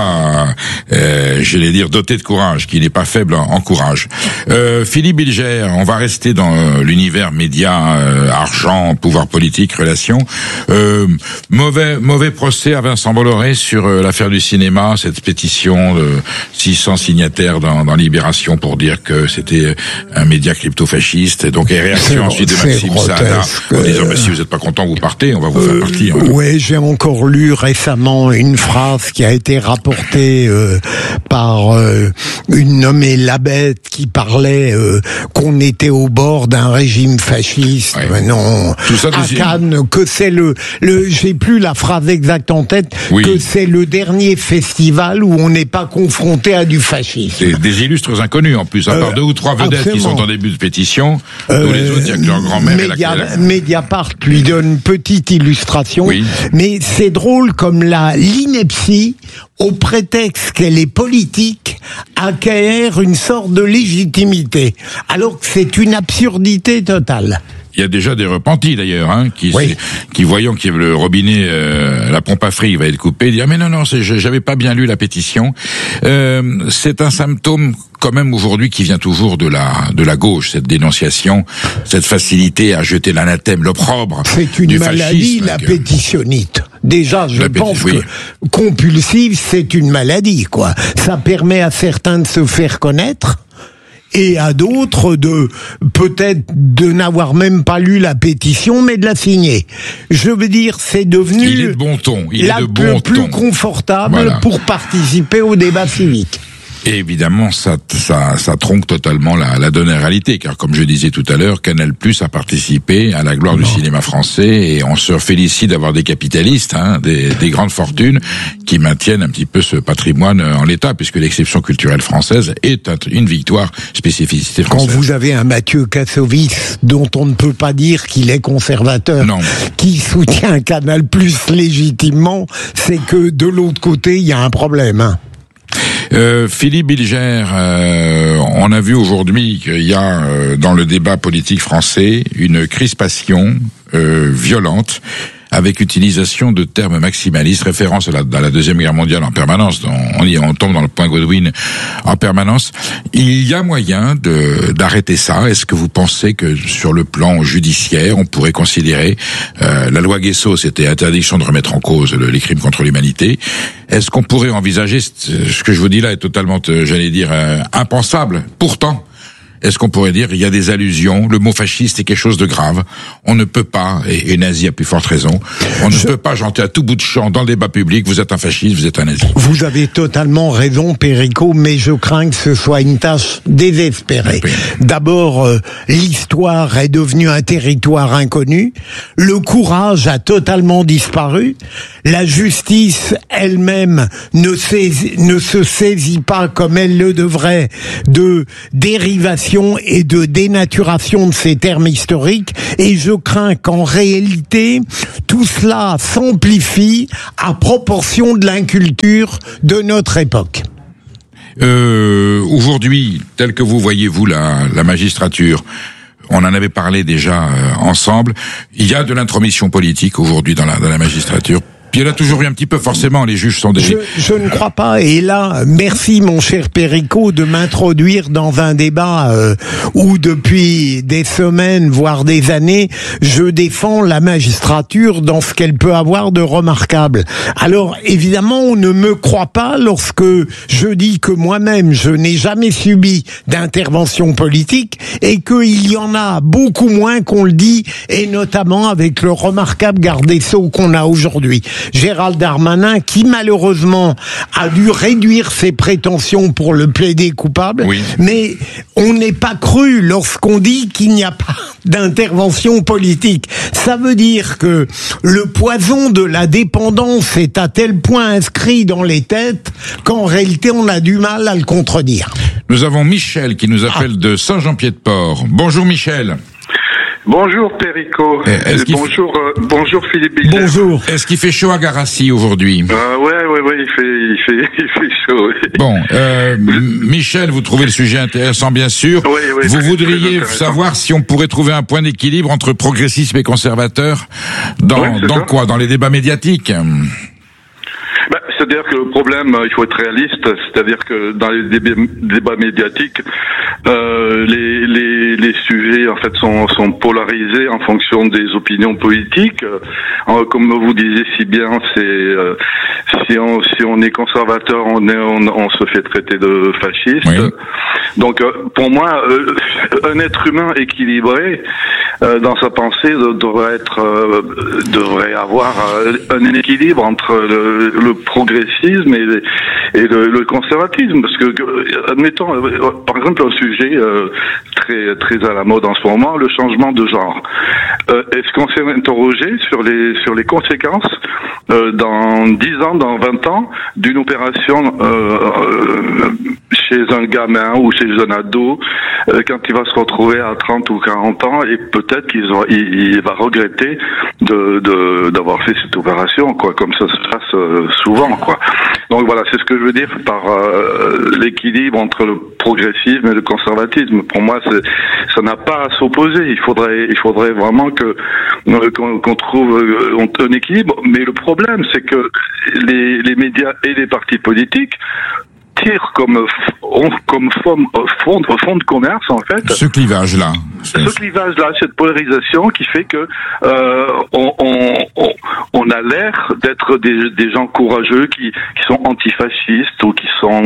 Speaker 1: je vais dire, doté de courage, qui n'est pas faible en courage. Philippe Bilger, on va rester dans l'univers média, argent, pouvoir politique, relations. Mauvais procès à Vincent Bolloré sur l'affaire du cinéma, cette pétition de 600 signataires dans Libération pour dire que c'était un média crypto-fasciste. Donc, et réaction ensuite de Maxime Saada en disant, si vous n'êtes pas content, vous partez, on va vous faire partir.
Speaker 2: Oui, j'ai encore lu récemment une phrase qui a été rapportée par une nommée Labette qui parlait qu'on était au bord d'un régime fasciste. Ouais. Non, tout ça, à Cannes, que c'est j'ai plus la phrase exacte en tête, que c'est le dernier festival où on n'est pas confronté à du fascisme.
Speaker 1: Des illustres inconnus en plus, à part 2 ou 3 vedettes absolument. Qui sont en début de pétition, tous les autres, il y a que leur grand-mère et la
Speaker 2: Mediapart lui donne une petite illustration, mais c'est drôle comme l'ineptie, au prétexte qu'elle est politique, acquiert une sorte de légitimité, alors que c'est une absurdité totale.
Speaker 1: Il y a déjà des repentis d'ailleurs, qui voyant que le robinet, la pompe à fric va être coupée, disent mais non, j'avais pas bien lu la pétition. C'est un symptôme quand même aujourd'hui qui vient toujours de la gauche, cette dénonciation, cette facilité à jeter l'anathème, l'opprobre.
Speaker 2: C'est une maladie, la pétitionnite. Déjà, je pense que compulsive, c'est une maladie, quoi. Ça permet à certains de se faire connaître. Et à d'autres peut-être de n'avoir même pas lu la pétition, mais de la signer. Je veux dire, c'est devenu
Speaker 1: il est de bon ton. Le
Speaker 2: plus confortable pour participer au débat civique.
Speaker 1: Et évidemment, ça tronque totalement la donnée réalité, car comme je disais tout à l'heure, Canal+ a participé à la gloire du cinéma français, et on se félicite d'avoir des capitalistes, des grandes fortunes, qui maintiennent un petit peu ce patrimoine en l'état, puisque l'exception culturelle française est une victoire spécificité française.
Speaker 2: Quand vous avez un Mathieu Kassovitz, dont on ne peut pas dire qu'il est conservateur, qui soutient Canal+ légitimement, c'est que de l'autre côté, il y a un problème.
Speaker 1: Philippe Bilger, on a vu aujourd'hui qu'il y a dans le débat politique français une crispation violente avec utilisation de termes maximalistes, référence à la Deuxième Guerre mondiale en permanence. On tombe dans le point Godwin en permanence. Il y a moyen d'arrêter ça. Est-ce que vous pensez que sur le plan judiciaire, on pourrait considérer la loi Guesso, c'était interdiction de remettre en cause les crimes contre l'humanité. Est-ce qu'on pourrait envisager, ce que je vous dis là est totalement, j'allais dire, impensable. Pourtant, est-ce qu'on pourrait dire, il y a des allusions, le mot fasciste est quelque chose de grave. On ne peut pas, et nazi a plus forte raison, on ne peut pas chanter à tout bout de champ dans le débat public, vous êtes un fasciste, vous êtes un nazi.
Speaker 2: Vous avez totalement raison, Perico, mais je crains que ce soit une tâche désespérée. Oui. D'abord, l'histoire est devenue un territoire inconnu, le courage a totalement disparu, la justice elle-même ne se saisit pas comme elle le devrait de dérivation et de dénaturation de ces termes historiques, et je crains qu'en réalité tout cela s'amplifie à proportion de l'inculture de notre époque.
Speaker 1: Aujourd'hui, tel que vous voyez vous la magistrature, on en avait parlé déjà ensemble, il y a de l'intromission politique aujourd'hui dans la magistrature. Puis il y en a toujours eu un petit peu, forcément, les juges sont des...
Speaker 2: Je ne crois pas, et là, merci mon cher Perico de m'introduire dans un débat où depuis des semaines, voire des années, je défends la magistrature dans ce qu'elle peut avoir de remarquable. Alors, évidemment, on ne me croit pas lorsque je dis que moi-même, je n'ai jamais subi d'intervention politique, et qu'il y en a beaucoup moins qu'on le dit, et notamment avec le remarquable garde des Sceaux qu'on a aujourd'hui. Gérald Darmanin, qui malheureusement a dû réduire ses prétentions pour le plaider coupable, oui. Mais on n'est pas cru lorsqu'on dit qu'il n'y a pas d'intervention politique. Ça veut dire que le poison de la dépendance est à tel point inscrit dans les têtes qu'en réalité on a du mal à le contredire.
Speaker 1: Nous avons Michel qui nous appelle de Saint-Jean-Pied-de-Port. Bonjour Michel.
Speaker 5: Bonjour Perico. Bonjour Philippe Bilger.
Speaker 2: Bonjour.
Speaker 1: Est-ce qu'il fait chaud à Garassi aujourd'hui?
Speaker 5: Ouais, il fait chaud. Oui.
Speaker 1: Bon, Michel, vous trouvez le sujet intéressant, bien sûr.
Speaker 5: Oui,
Speaker 1: vous voudriez savoir si on pourrait trouver un point d'équilibre entre progressisme et conservateur dans quoi? Dans les débats médiatiques?
Speaker 5: C'est-à-dire que le problème, il faut être réaliste, c'est-à-dire que dans les débats médiatiques, les sujets en fait sont polarisés en fonction des opinions politiques. Comme vous disiez si bien, si on est conservateur, on se fait traiter de fasciste. Oui. Donc pour moi, un être humain équilibré dans sa pensée devrait avoir un équilibre entre le progressisme et le conservatisme, parce que admettons par exemple un sujet très très à la mode en ce moment, le changement de genre. Est-ce qu'on s'est interrogé sur les conséquences dans 10 ans, dans 20 ans d'une opération chez un gamin ou chez un ado quand il va se retrouver à 30 ou 40 ans et peut-être qu'il va regretter d'avoir fait cette opération, quoi, comme ça se passe souvent, quoi. Donc voilà, c'est ce que je veux dire par l'équilibre entre le progressisme et le conservatisme. Pour moi, ça n'a pas à s'opposer. Il faudrait vraiment qu'on trouve un équilibre. Mais le problème, c'est que les médias et les partis politiques tirent comme fond de commerce, en fait.
Speaker 1: Ce clivage-là.
Speaker 5: Cette polarisation qui fait que on a l'air d'être des gens courageux qui sont antifascistes ou qui sont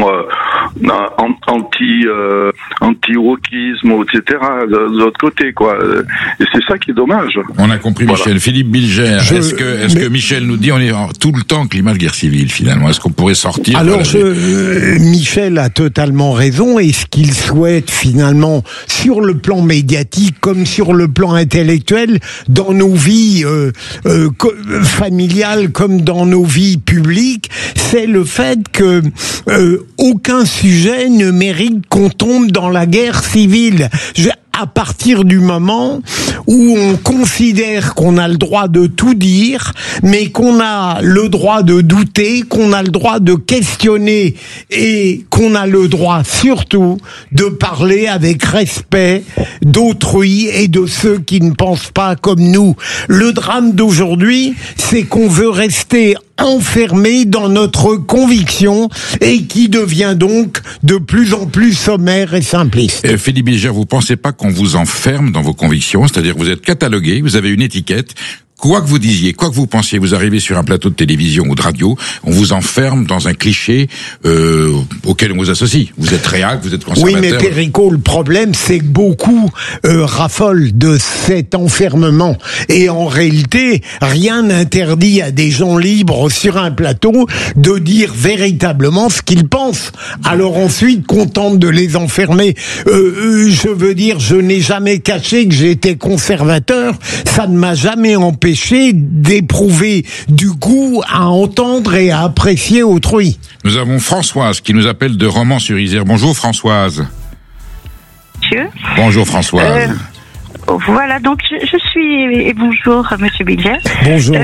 Speaker 5: anti-wokisme, etc. De l'autre côté, quoi. Et c'est ça qui est dommage.
Speaker 1: On a compris, voilà. Michel. Philippe Bilger, est-ce que Michel nous dit on est tout le temps climat de guerre civile, finalement? Est-ce qu'on pourrait sortir?
Speaker 2: Alors, Michel a totalement raison, et ce qu'il souhaite finalement sur le plan médiatique comme sur le plan intellectuel, dans nos vies familiales comme dans nos vies publiques, c'est le fait que aucun sujet ne mérite qu'on tombe dans la guerre civile. à partir du moment où on considère qu'on a le droit de tout dire, mais qu'on a le droit de douter, qu'on a le droit de questionner et qu'on a le droit surtout de parler avec respect d'autrui et de ceux qui ne pensent pas comme nous. Le drame d'aujourd'hui, c'est qu'on veut rester enfermé dans notre conviction et qui devient donc de plus en plus sommaire et simpliste.
Speaker 1: Philippe Bilger, vous pensez pas qu'on vous enferme dans vos convictions? C'est-à-dire que vous êtes catalogué, vous avez une étiquette. Quoi que vous disiez, quoi que vous pensiez, vous arrivez sur un plateau de télévision ou de radio, on vous enferme dans un cliché auquel on vous associe. Vous êtes réac, vous êtes conservateur.
Speaker 2: Oui, mais Perico, le problème, c'est que beaucoup raffolent de cet enfermement. Et en réalité, rien n'interdit à des gens libres sur un plateau de dire véritablement ce qu'ils pensent. Alors ensuite, qu'on tente de les enfermer. Je veux dire, je n'ai jamais caché que j'étais conservateur. Ça ne m'a jamais empêché d'éprouver du goût à entendre et à apprécier autrui.
Speaker 1: Nous avons Françoise qui nous appelle de Romans-sur-Isère. Bonjour Françoise.
Speaker 8: Monsieur.
Speaker 1: Bonjour Françoise.
Speaker 8: Voilà, donc je suis... Et bonjour Monsieur Bilger.
Speaker 2: Bonjour.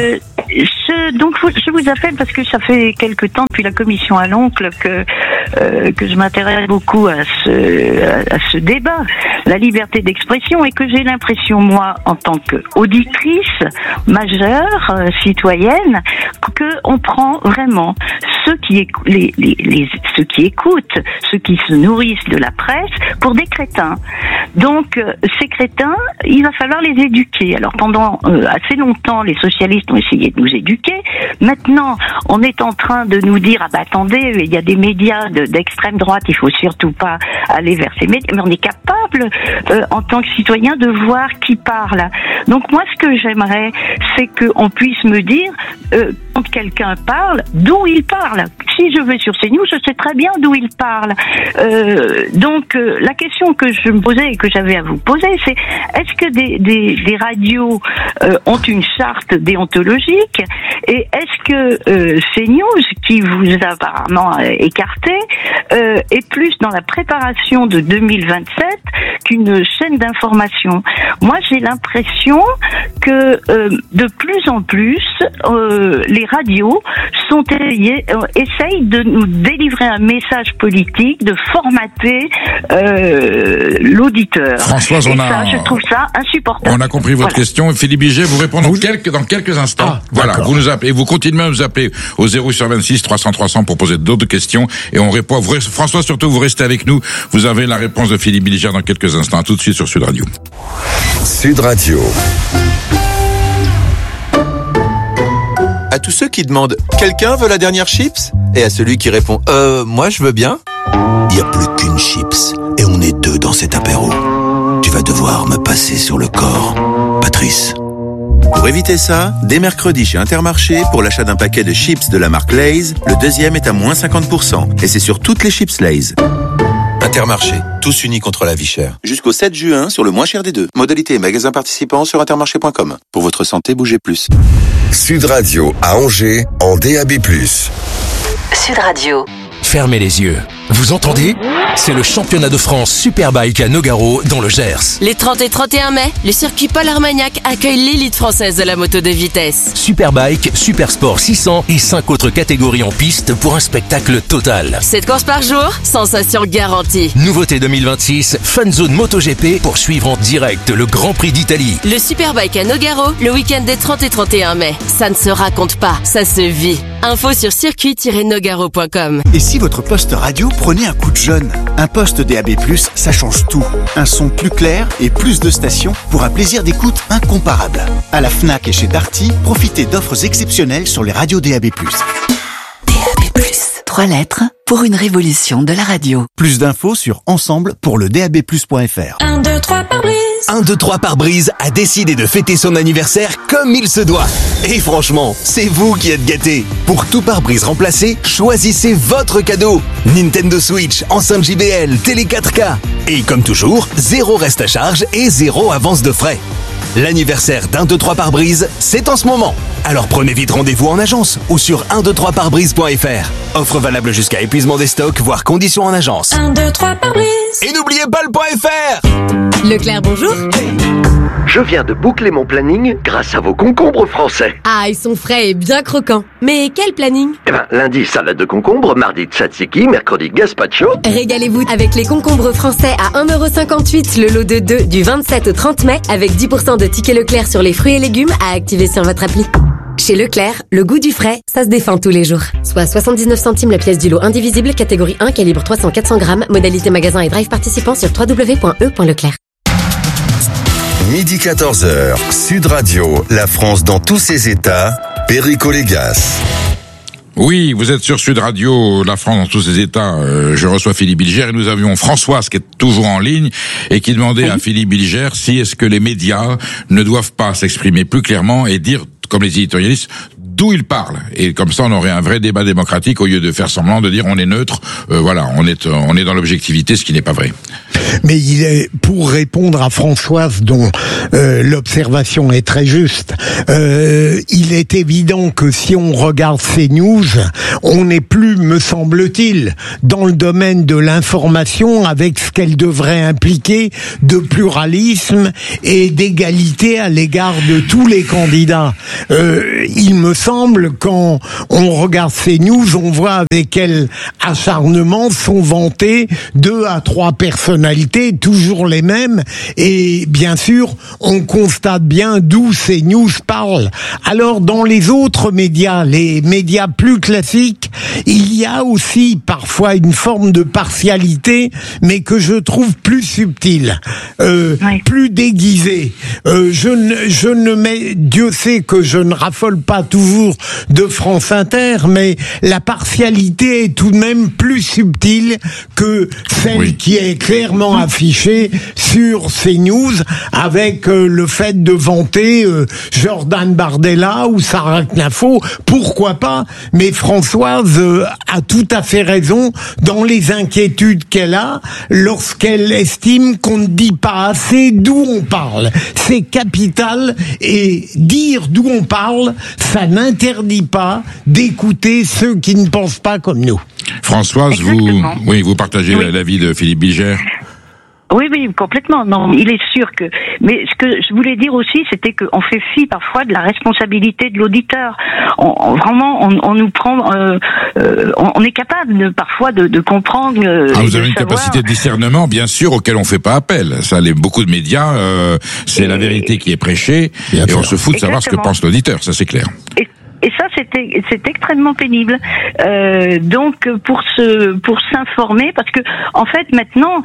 Speaker 8: Je vous appelle parce que ça fait quelque temps depuis la commission à l'oncle que je m'intéresse beaucoup à ce débat, la liberté d'expression, et que j'ai l'impression, moi, en tant qu'auditrice majeure, citoyenne, que on prend vraiment ceux qui écoutent, ceux qui se nourrissent de la presse pour des crétins. Donc ces crétins, il va falloir les éduquer. Alors pendant assez longtemps, les socialistes ont essayé de nous éduquer. Maintenant, on est en train de nous dire attendez, il y a des médias d'extrême droite, il faut surtout pas aller vers ces médias. Mais on est capable, en tant que citoyen, de voir qui parle. Donc moi, ce que j'aimerais, c'est qu'on puisse me dire quand quelqu'un parle, d'où il parle. Si je vais sur CNews, je sais très bien d'où il parle. Donc la question que je me posais et que j'avais à vous poser, c'est est-ce que des radios ont une charte déontologique, et est-ce que CNews, qui vous a apparemment écarté, est plus dans la préparation de 2027 qu'une chaîne d'information? Moi, j'ai l'impression que de plus en plus les radios essayent de nous délivrer un message politique, de formater l'auditeur.
Speaker 1: Françoise,
Speaker 8: je trouve ça insupportable.
Speaker 1: On a compris votre question. Philippe Bilger, vous répondez dans quelques instants. Voilà, vous nous appelez, vous continuez à nous appeler au 026 300 300 pour poser d'autres questions, et on répond. François, surtout, vous restez avec nous. Vous avez la réponse de Philippe Bilger dans quelques instants. À tout de suite sur Sud Radio.
Speaker 12: Sud Radio.
Speaker 10: À tous ceux qui demandent « Quelqu'un veut la dernière chips ?» et à celui qui répond « Moi, je veux bien », il n'y a plus qu'une chips et on est deux dans cet apéro. Tu vas devoir me passer sur le corps, Patrice. Pour éviter ça, dès mercredi chez Intermarché, pour l'achat d'un paquet de chips de la marque Lay's, le deuxième est à moins 50%. Et c'est sur toutes les chips Lay's. Intermarché, tous unis contre la vie chère. Jusqu'au 7 juin sur le moins cher des deux. Modalité et magasins participants sur intermarché.com. Pour votre santé, bougez plus.
Speaker 12: Sud Radio à Angers en DAB+.
Speaker 7: Sud Radio.
Speaker 15: Fermez les yeux. Vous entendez ? C'est le championnat de France Superbike à Nogaro dans le Gers.
Speaker 22: Les 30 et 31 mai, le circuit Paul Armagnac accueille l'élite française de la moto de vitesse.
Speaker 15: Superbike, Supersport 600 et 5 autres catégories en piste pour un spectacle total.
Speaker 22: 7 courses par jour, sensation garantie.
Speaker 15: Nouveauté 2026, Fun Zone MotoGP pour suivre en direct le Grand Prix d'Italie.
Speaker 22: Le Superbike à Nogaro, le week-end des 30 et 31 mai. Ça ne se raconte pas, ça se vit. Info sur circuit-nogaro.com.
Speaker 23: Et si votre poste radio prenait un coup de jeune? Un poste DAB+, ça change tout. Un son plus clair et plus de stations pour un plaisir d'écoute incomparable. À la Fnac et chez Darty, profitez d'offres exceptionnelles sur les radios DAB+.
Speaker 11: DAB+, 3 lettres pour une révolution de la radio.
Speaker 23: Plus d'infos sur ensemble pour le DAB+.fr.
Speaker 14: 1, 2, 3 par brise.
Speaker 6: 1, 2, 3 pare-brise a décidé de fêter son anniversaire comme il se doit. Et franchement, c'est vous qui êtes gâtés. Pour tout pare-brise remplacé, choisissez votre cadeau. Nintendo Switch, enceinte JBL, télé 4K. Et comme toujours, 0 reste à charge et 0 avance de frais. L'anniversaire d'1, 2, 3 pare-brise, c'est en ce moment. Alors prenez vite rendez-vous en agence ou sur 123parbrise.fr. Offre valable jusqu'à épuisement des stocks, voire conditions en agence.
Speaker 14: 1, 2, 3 pare-brise.
Speaker 6: Et n'oubliez pas le .fr.
Speaker 17: Leclerc, bonjour.
Speaker 18: Je viens de boucler mon planning grâce à vos concombres français.
Speaker 17: Ah, ils sont frais et bien croquants. Mais quel planning?
Speaker 18: Lundi, salade de concombre, mardi, tzatziki, mercredi, gazpacho.
Speaker 17: Régalez-vous avec les concombres français à 1,58€ le lot de 2 du 27 au 30 mai avec 10% de tickets Leclerc sur les fruits et légumes à activer sur votre appli. Chez Leclerc, le goût du frais, ça se défend tous les jours. Soit 79 centimes la pièce du lot indivisible, catégorie 1, calibre 300-400 grammes, modalité magasin et drive participant sur www.e.leclerc.
Speaker 12: Midi 14h, Sud Radio, la France dans tous ses états, Perico Légas.
Speaker 1: Oui, vous êtes sur Sud Radio, la France dans tous ses états. Je reçois Philippe Bilger et nous avions Françoise qui est toujours en ligne et qui demandait à Philippe Bilger si est-ce que les médias ne doivent pas s'exprimer plus clairement et dire, comme les éditorialistes, d'où ils parlent. Et comme ça, on aurait un vrai débat démocratique au lieu de faire semblant de dire on est neutre. Voilà, on est dans l'objectivité, ce qui n'est pas vrai.
Speaker 2: Mais pour répondre à Françoise, dont l'observation est très juste, il est évident que si on regarde ces news, on n'est plus, me semble-t-il, dans le domaine de l'information avec ce qu'elle devrait impliquer de pluralisme et d'égalité à l'égard de tous les candidats. Il me semble, quand on regarde ces news, on voit avec quel acharnement sont vantées 2 à 3 personnalités, toujours les mêmes, et bien sûr, on constate bien d'où ces news parlent. Alors, dans les autres médias, les médias plus classiques, il y a aussi parfois une forme de partialité, mais que je trouve plus subtile, plus déguisée. Je ne mets, Dieu sait que je ne raffole pas toujours de France Inter, mais la partialité est tout de même plus subtile que celle qui est clairement affichée sur CNews, avec le fait de vanter Jordan Bardella ou Sarah Knafo, pourquoi pas, mais Françoise a tout à fait raison dans les inquiétudes qu'elle a lorsqu'elle estime qu'on ne dit pas assez d'où on parle. C'est capital, et dire d'où on parle, ça n'interdit pas d'écouter ceux qui ne pensent pas comme nous.
Speaker 1: Françoise, vous partagez l'avis de Philippe Bilger?
Speaker 8: Oui, complètement. Non, il est sûr que. Mais ce que je voulais dire aussi, c'était qu'on fait fi parfois de la responsabilité de l'auditeur. On nous prend. On est capable parfois de comprendre.
Speaker 1: Vous avez une capacité de discernement, bien sûr, auquel on fait pas appel. Ça, beaucoup de médias, c'est la vérité qui est prêchée, et on se fout de savoir ce que pense l'auditeur. Ça, c'est clair.
Speaker 8: Et ça, c'est extrêmement pénible. Donc, pour s'informer, parce que en fait, maintenant,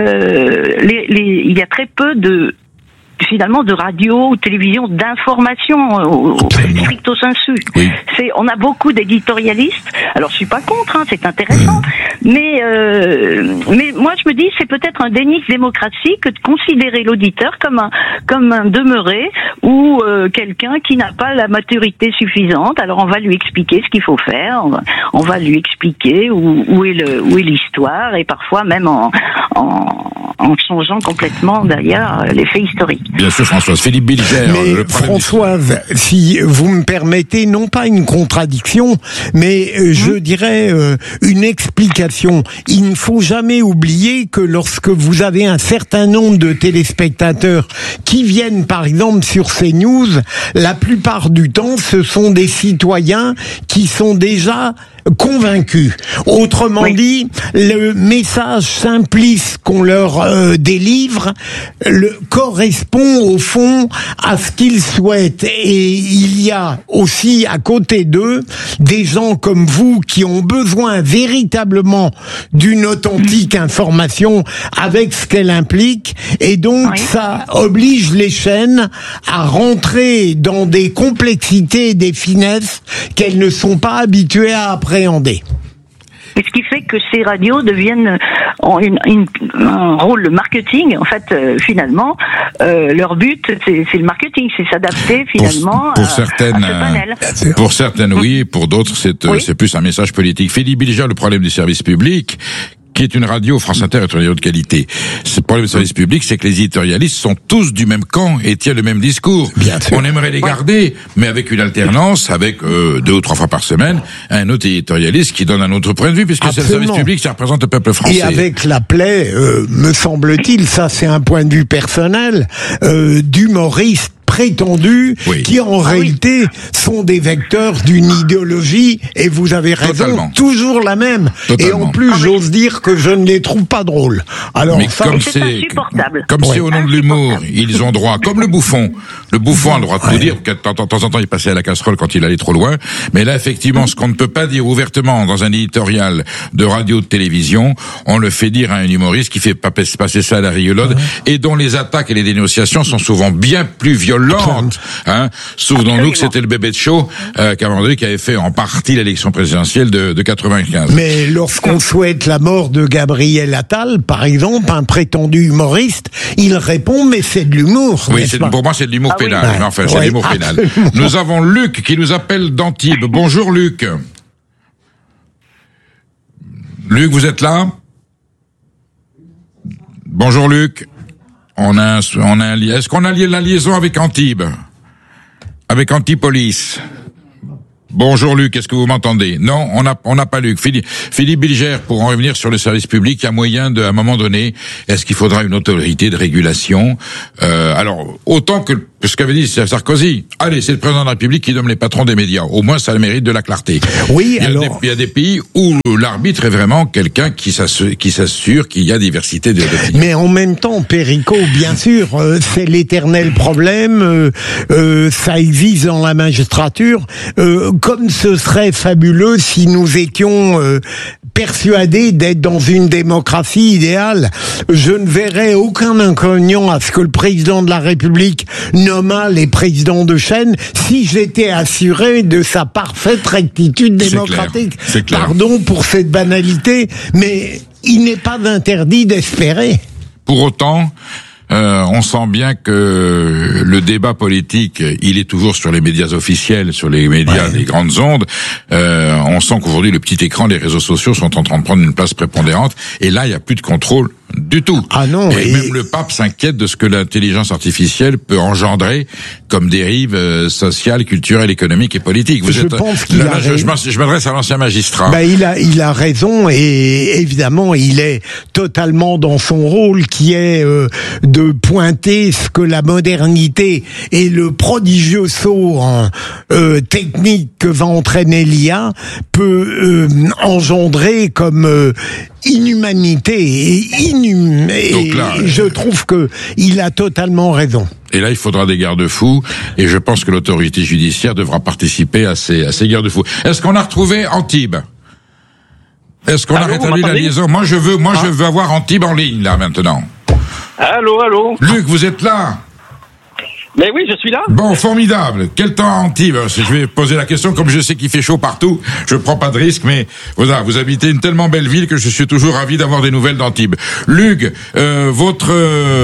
Speaker 8: il y a très peu de radio ou télévision d'information au stricto sensu. Oui. On a beaucoup d'éditorialistes. Alors je suis pas contre, c'est intéressant, mais moi je me dis c'est peut-être un déni de démocratie que de considérer l'auditeur comme un demeuré ou quelqu'un qui n'a pas la maturité suffisante. Alors on va lui expliquer ce qu'il faut faire, on va lui expliquer où est l'histoire, et parfois même en changeant complètement d'ailleurs les faits historiques.
Speaker 1: Bien sûr, Françoise. Philippe Bilger.
Speaker 2: Mais Françoise, si vous me permettez, non pas une contradiction, mais je dirais une explication. Il ne faut jamais oublier que lorsque vous avez un certain nombre de téléspectateurs qui viennent, par exemple, sur CNews, la plupart du temps, ce sont des citoyens qui sont déjà convaincus. Autrement dit, le message simpliste qu'on leur délivre correspond au fond à ce qu'ils souhaitent. Et il y a aussi à côté d'eux des gens comme vous qui ont besoin véritablement d'une authentique information avec ce qu'elle implique, et donc ça oblige les chaînes à rentrer dans des complexités et des finesses qu'elles ne sont pas habituées à appréhender.
Speaker 8: Et ce qui fait que ces radios deviennent un rôle de marketing. En fait, finalement, leur but, c'est le marketing, c'est s'adapter finalement à ce panel.
Speaker 1: Pour certaines, oui, pour d'autres, c'est plus un message politique. Philippe Bilger, le problème du service public, qui est une radio, France Inter est une radio de qualité. Le problème du service public, c'est que les éditorialistes sont tous du même camp et tiennent le même discours.
Speaker 2: Bien sûr.
Speaker 1: On aimerait les garder, mais avec une alternance, avec 2 ou 3 fois par semaine, un autre éditorialiste qui donne un autre point de vue, puisque c'est le service public qui représente le peuple français.
Speaker 2: Et avec la plaie, me semble-t-il, ça c'est un point de vue personnel, d'humoristes prétendus qui en réalité sont des vecteurs d'une idéologie, et vous avez raison, toujours la même. Et en plus, j'ose dire que je ne les trouve pas drôles. Alors,
Speaker 1: mais comme c'est au nom de l'humour, ils ont droit, comme le bouffon. Le bouffon a le droit de tout dire, que de temps en temps il passait à la casserole quand il allait trop loin. Mais là, effectivement, ce qu'on ne peut pas dire ouvertement dans un éditorial de radio ou de télévision, on le fait dire à un humoriste qui fait passer ça à la rigolade, et dont les attaques et les dénonciations sont souvent bien plus violentes. Souvenons-nous que c'était le bébé de show qui avait fait en partie l'élection présidentielle de 95.
Speaker 2: Mais lorsqu'on souhaite la mort de Gabriel Attal, par exemple, un prétendu humoriste, il répond mais c'est de l'humour.
Speaker 1: Oui, pour moi c'est de l'humour pénal.
Speaker 2: Oui.
Speaker 1: Enfin, c'est de l'humour pénal. Nous avons Luc qui nous appelle d'Antibes. Bonjour Luc. Luc, vous êtes là? Bonjour Luc. Est-ce qu'on a la liaison avec Antibes? Avec Antipolis? Bonjour Luc, est-ce que vous m'entendez? Non, on n'a pas Luc. Philippe Bilger, pour en revenir sur le service public, il y a moyen à un moment donné, est-ce qu'il faudra une autorité de régulation? Alors, autant que ce qu'avait dit Sarkozy. Allez, c'est le président de la République qui nomme les patrons des médias. Au moins, ça a le mérite de la clarté.
Speaker 2: Oui,
Speaker 1: il y a des pays où l'arbitre est vraiment quelqu'un qui s'assure qu'il y a diversité de l'opinion.
Speaker 2: Mais en même temps, Perico, bien sûr, c'est l'éternel problème. Ça existe dans la magistrature. Comme ce serait fabuleux si nous étions persuadés d'être dans une démocratie idéale. Je ne verrais aucun inconvénient à ce que le président de la République nommât les présidents de chaîne si j'étais assuré de sa parfaite rectitude démocratique.
Speaker 1: C'est clair.
Speaker 2: Pardon pour cette banalité, mais il n'est pas interdit d'espérer.
Speaker 1: Pour autant, on sent bien que le débat politique, il est toujours sur les médias officiels, sur les médias des grandes ondes. On sent qu'aujourd'hui, le petit écran, les réseaux sociaux sont en train de prendre une place prépondérante. Et là, il n'y a plus de contrôle du tout.
Speaker 2: Ah non.
Speaker 1: Et même le pape s'inquiète de ce que l'intelligence artificielle peut engendrer comme dérive sociale, culturelle, économique et politique. Je m'adresse à l'ancien magistrat.
Speaker 2: Il a raison, et évidemment, il est totalement dans son rôle qui est de pointer ce que la modernité et le prodigieux saut technique que va entraîner l'IA peut engendrer comme inhumanité et je trouve que il a totalement raison.
Speaker 1: Et là, il faudra des garde-fous, et je pense que l'autorité judiciaire devra participer à ces garde-fous. Est-ce qu'on a retrouvé Antibes? Est-ce qu'on a rétabli la liaison? Moi, je veux avoir Antibes en ligne, là, maintenant.
Speaker 3: Allô?
Speaker 1: Luc, vous êtes là?
Speaker 3: Mais oui, je suis là.
Speaker 1: Bon, formidable. Quel temps à Antibes? Je vais poser la question, comme je sais qu'il fait chaud partout, je prends pas de risque, mais voilà, vous habitez une tellement belle ville que je suis toujours ravi d'avoir des nouvelles d'Antibes. Luc, votre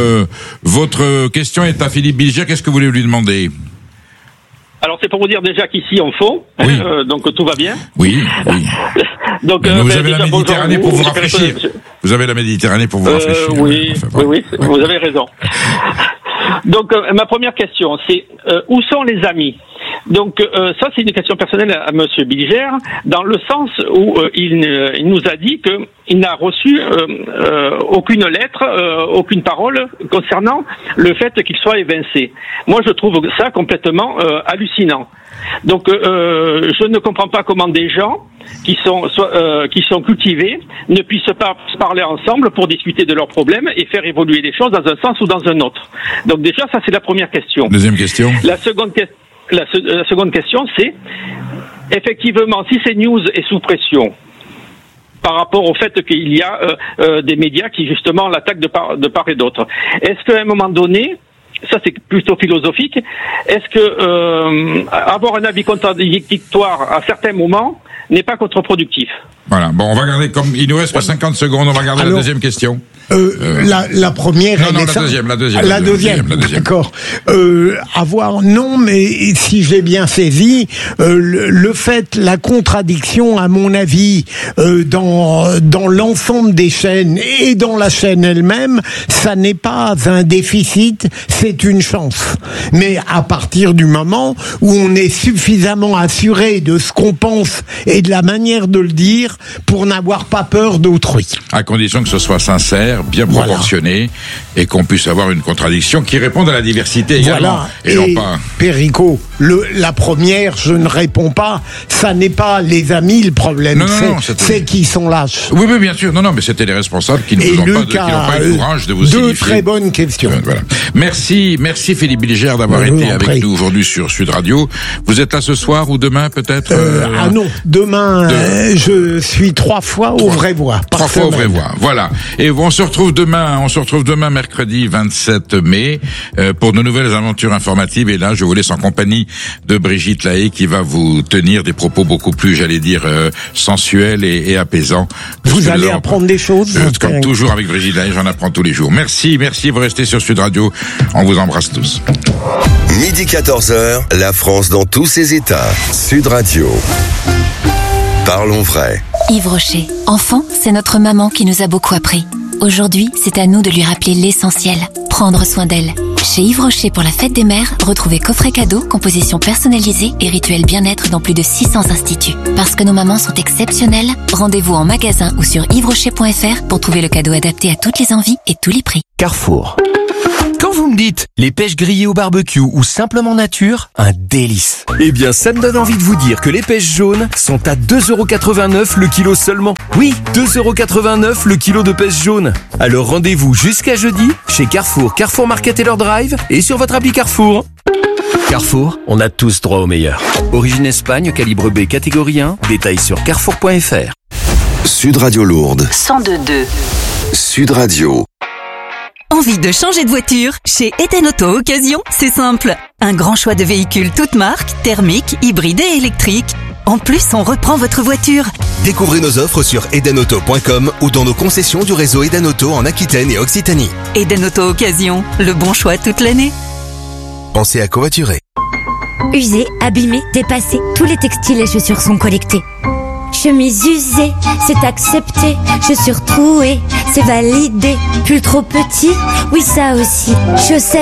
Speaker 1: question est à Philippe Bilger. Qu'est-ce que vous voulez lui demander?
Speaker 3: Alors, c'est pour vous dire déjà qu'ici, on fond, donc tout va bien.
Speaker 1: Oui.
Speaker 3: Donc,
Speaker 1: vous avez la Méditerranée pour vous rafraîchir. Vous avez la Méditerranée pour vous rafraîchir.
Speaker 3: Oui, vous avez raison. Donc, ma première question, c'est où sont les amis? Donc, ça, c'est une question personnelle à Monsieur Bilger, dans le sens où il nous a dit qu'il n'a reçu aucune lettre, aucune parole concernant le fait qu'il soit évincé. Moi, je trouve ça complètement hallucinant. Donc, je ne comprends pas comment des gens qui sont cultivés ne puissent pas se parler ensemble pour discuter de leurs problèmes et faire évoluer les choses dans un sens ou dans un autre. Donc déjà, ça c'est la première question.
Speaker 1: Deuxième question.
Speaker 3: La seconde question, c'est effectivement, si CNews est sous pression par rapport au fait qu'il y a des médias qui justement l'attaquent de part et d'autre, est-ce qu'à un moment donné, ça c'est plutôt philosophique, est-ce que avoir un avis contradictoire à certains moments n'est pas contre-productif.
Speaker 1: Voilà. Bon, on va regarder comme il nous reste que 50 secondes. On va regarder la deuxième question.
Speaker 2: La première,
Speaker 1: non, la deuxième.
Speaker 2: D'accord. Non, mais si j'ai bien saisi, le fait, la contradiction, à mon avis, dans l'ensemble des chaînes et dans la chaîne elle-même, ça n'est pas un déficit, c'est une chance. Mais à partir du moment où on est suffisamment assuré de ce qu'on pense et de la manière de le dire pour n'avoir pas peur d'autrui.
Speaker 1: À condition que ce soit sincère, bien proportionné, et qu'on puisse avoir une contradiction qui réponde à la diversité également. Et non pas...
Speaker 2: Perico, la première, je ne réponds pas, ça n'est pas les amis le problème, c'est qu'ils sont lâches.
Speaker 1: Oui, bien sûr. Non, mais c'était les responsables qui n'ont pas eu le courage de vous signifier.
Speaker 2: Deux très bonnes questions.
Speaker 1: Voilà. Merci Philippe Bilger d'avoir été avec nous aujourd'hui sur Sud Radio. Vous êtes là ce soir ou demain peut-être
Speaker 2: non, demain, je suis 3 fois au Vrai Voix.
Speaker 1: 3 fois au Vrai Voix, voilà. Et on se retrouve demain mercredi 27 mai pour de nouvelles aventures informatives. Et là, je vous laisse en compagnie de Brigitte Lahaye qui va vous tenir des propos beaucoup plus, j'allais dire, sensuels et apaisants.
Speaker 2: Vous allez apprendre des choses.
Speaker 1: Comme toujours avec Brigitte Lahaye, j'en apprends tous les jours. Merci, vous restez sur Sud Radio. On vous embrasse tous.
Speaker 12: Midi 14h, la France dans tous ses états. Sud Radio. Parlons vrai.
Speaker 11: Yves Rocher. Enfant, c'est notre maman qui nous a beaucoup appris. Aujourd'hui, c'est à nous de lui rappeler l'essentiel, prendre soin d'elle. Chez Yves Rocher pour la fête des mères, retrouvez coffret cadeau, composition personnalisée et rituel bien-être dans plus de 600 instituts. Parce que nos mamans sont exceptionnelles, rendez-vous en magasin ou sur yvesrocher.fr pour trouver le cadeau adapté à toutes les envies et tous les prix.
Speaker 15: Carrefour. Quand vous me dites les pêches grillées au barbecue ou simplement nature, un délice. Eh bien, ça me donne envie de vous dire que les pêches jaunes sont à 2,89€ le kilo seulement. Oui, 2,89€ le kilo de pêches jaunes. Alors rendez-vous jusqu'à jeudi chez Carrefour, Carrefour Market et leur drive et sur votre appli Carrefour. Carrefour, on a tous droit au meilleur. Origine Espagne, calibre B, catégorie 1. Détails sur carrefour.fr.
Speaker 12: Sud Radio Lourdes.
Speaker 7: 102.2.
Speaker 12: Sud Radio.
Speaker 9: Envie de changer de voiture? Chez Eden Auto Occasion, c'est simple. Un grand choix de véhicules toutes marques, thermiques, hybrides et électriques. En plus, on reprend votre voiture.
Speaker 6: Découvrez nos offres sur edenauto.com ou dans nos concessions du réseau Eden Auto en Aquitaine et Occitanie.
Speaker 9: Eden Auto Occasion, le bon choix toute l'année.
Speaker 6: Pensez à covoiturer.
Speaker 13: Usés, abîmés, dépassés, tous les textiles et chaussures sont collectés. Chemise usée, c'est accepté. Chaussures trouées, c'est validé. Pull trop petit, oui ça aussi. Chaussettes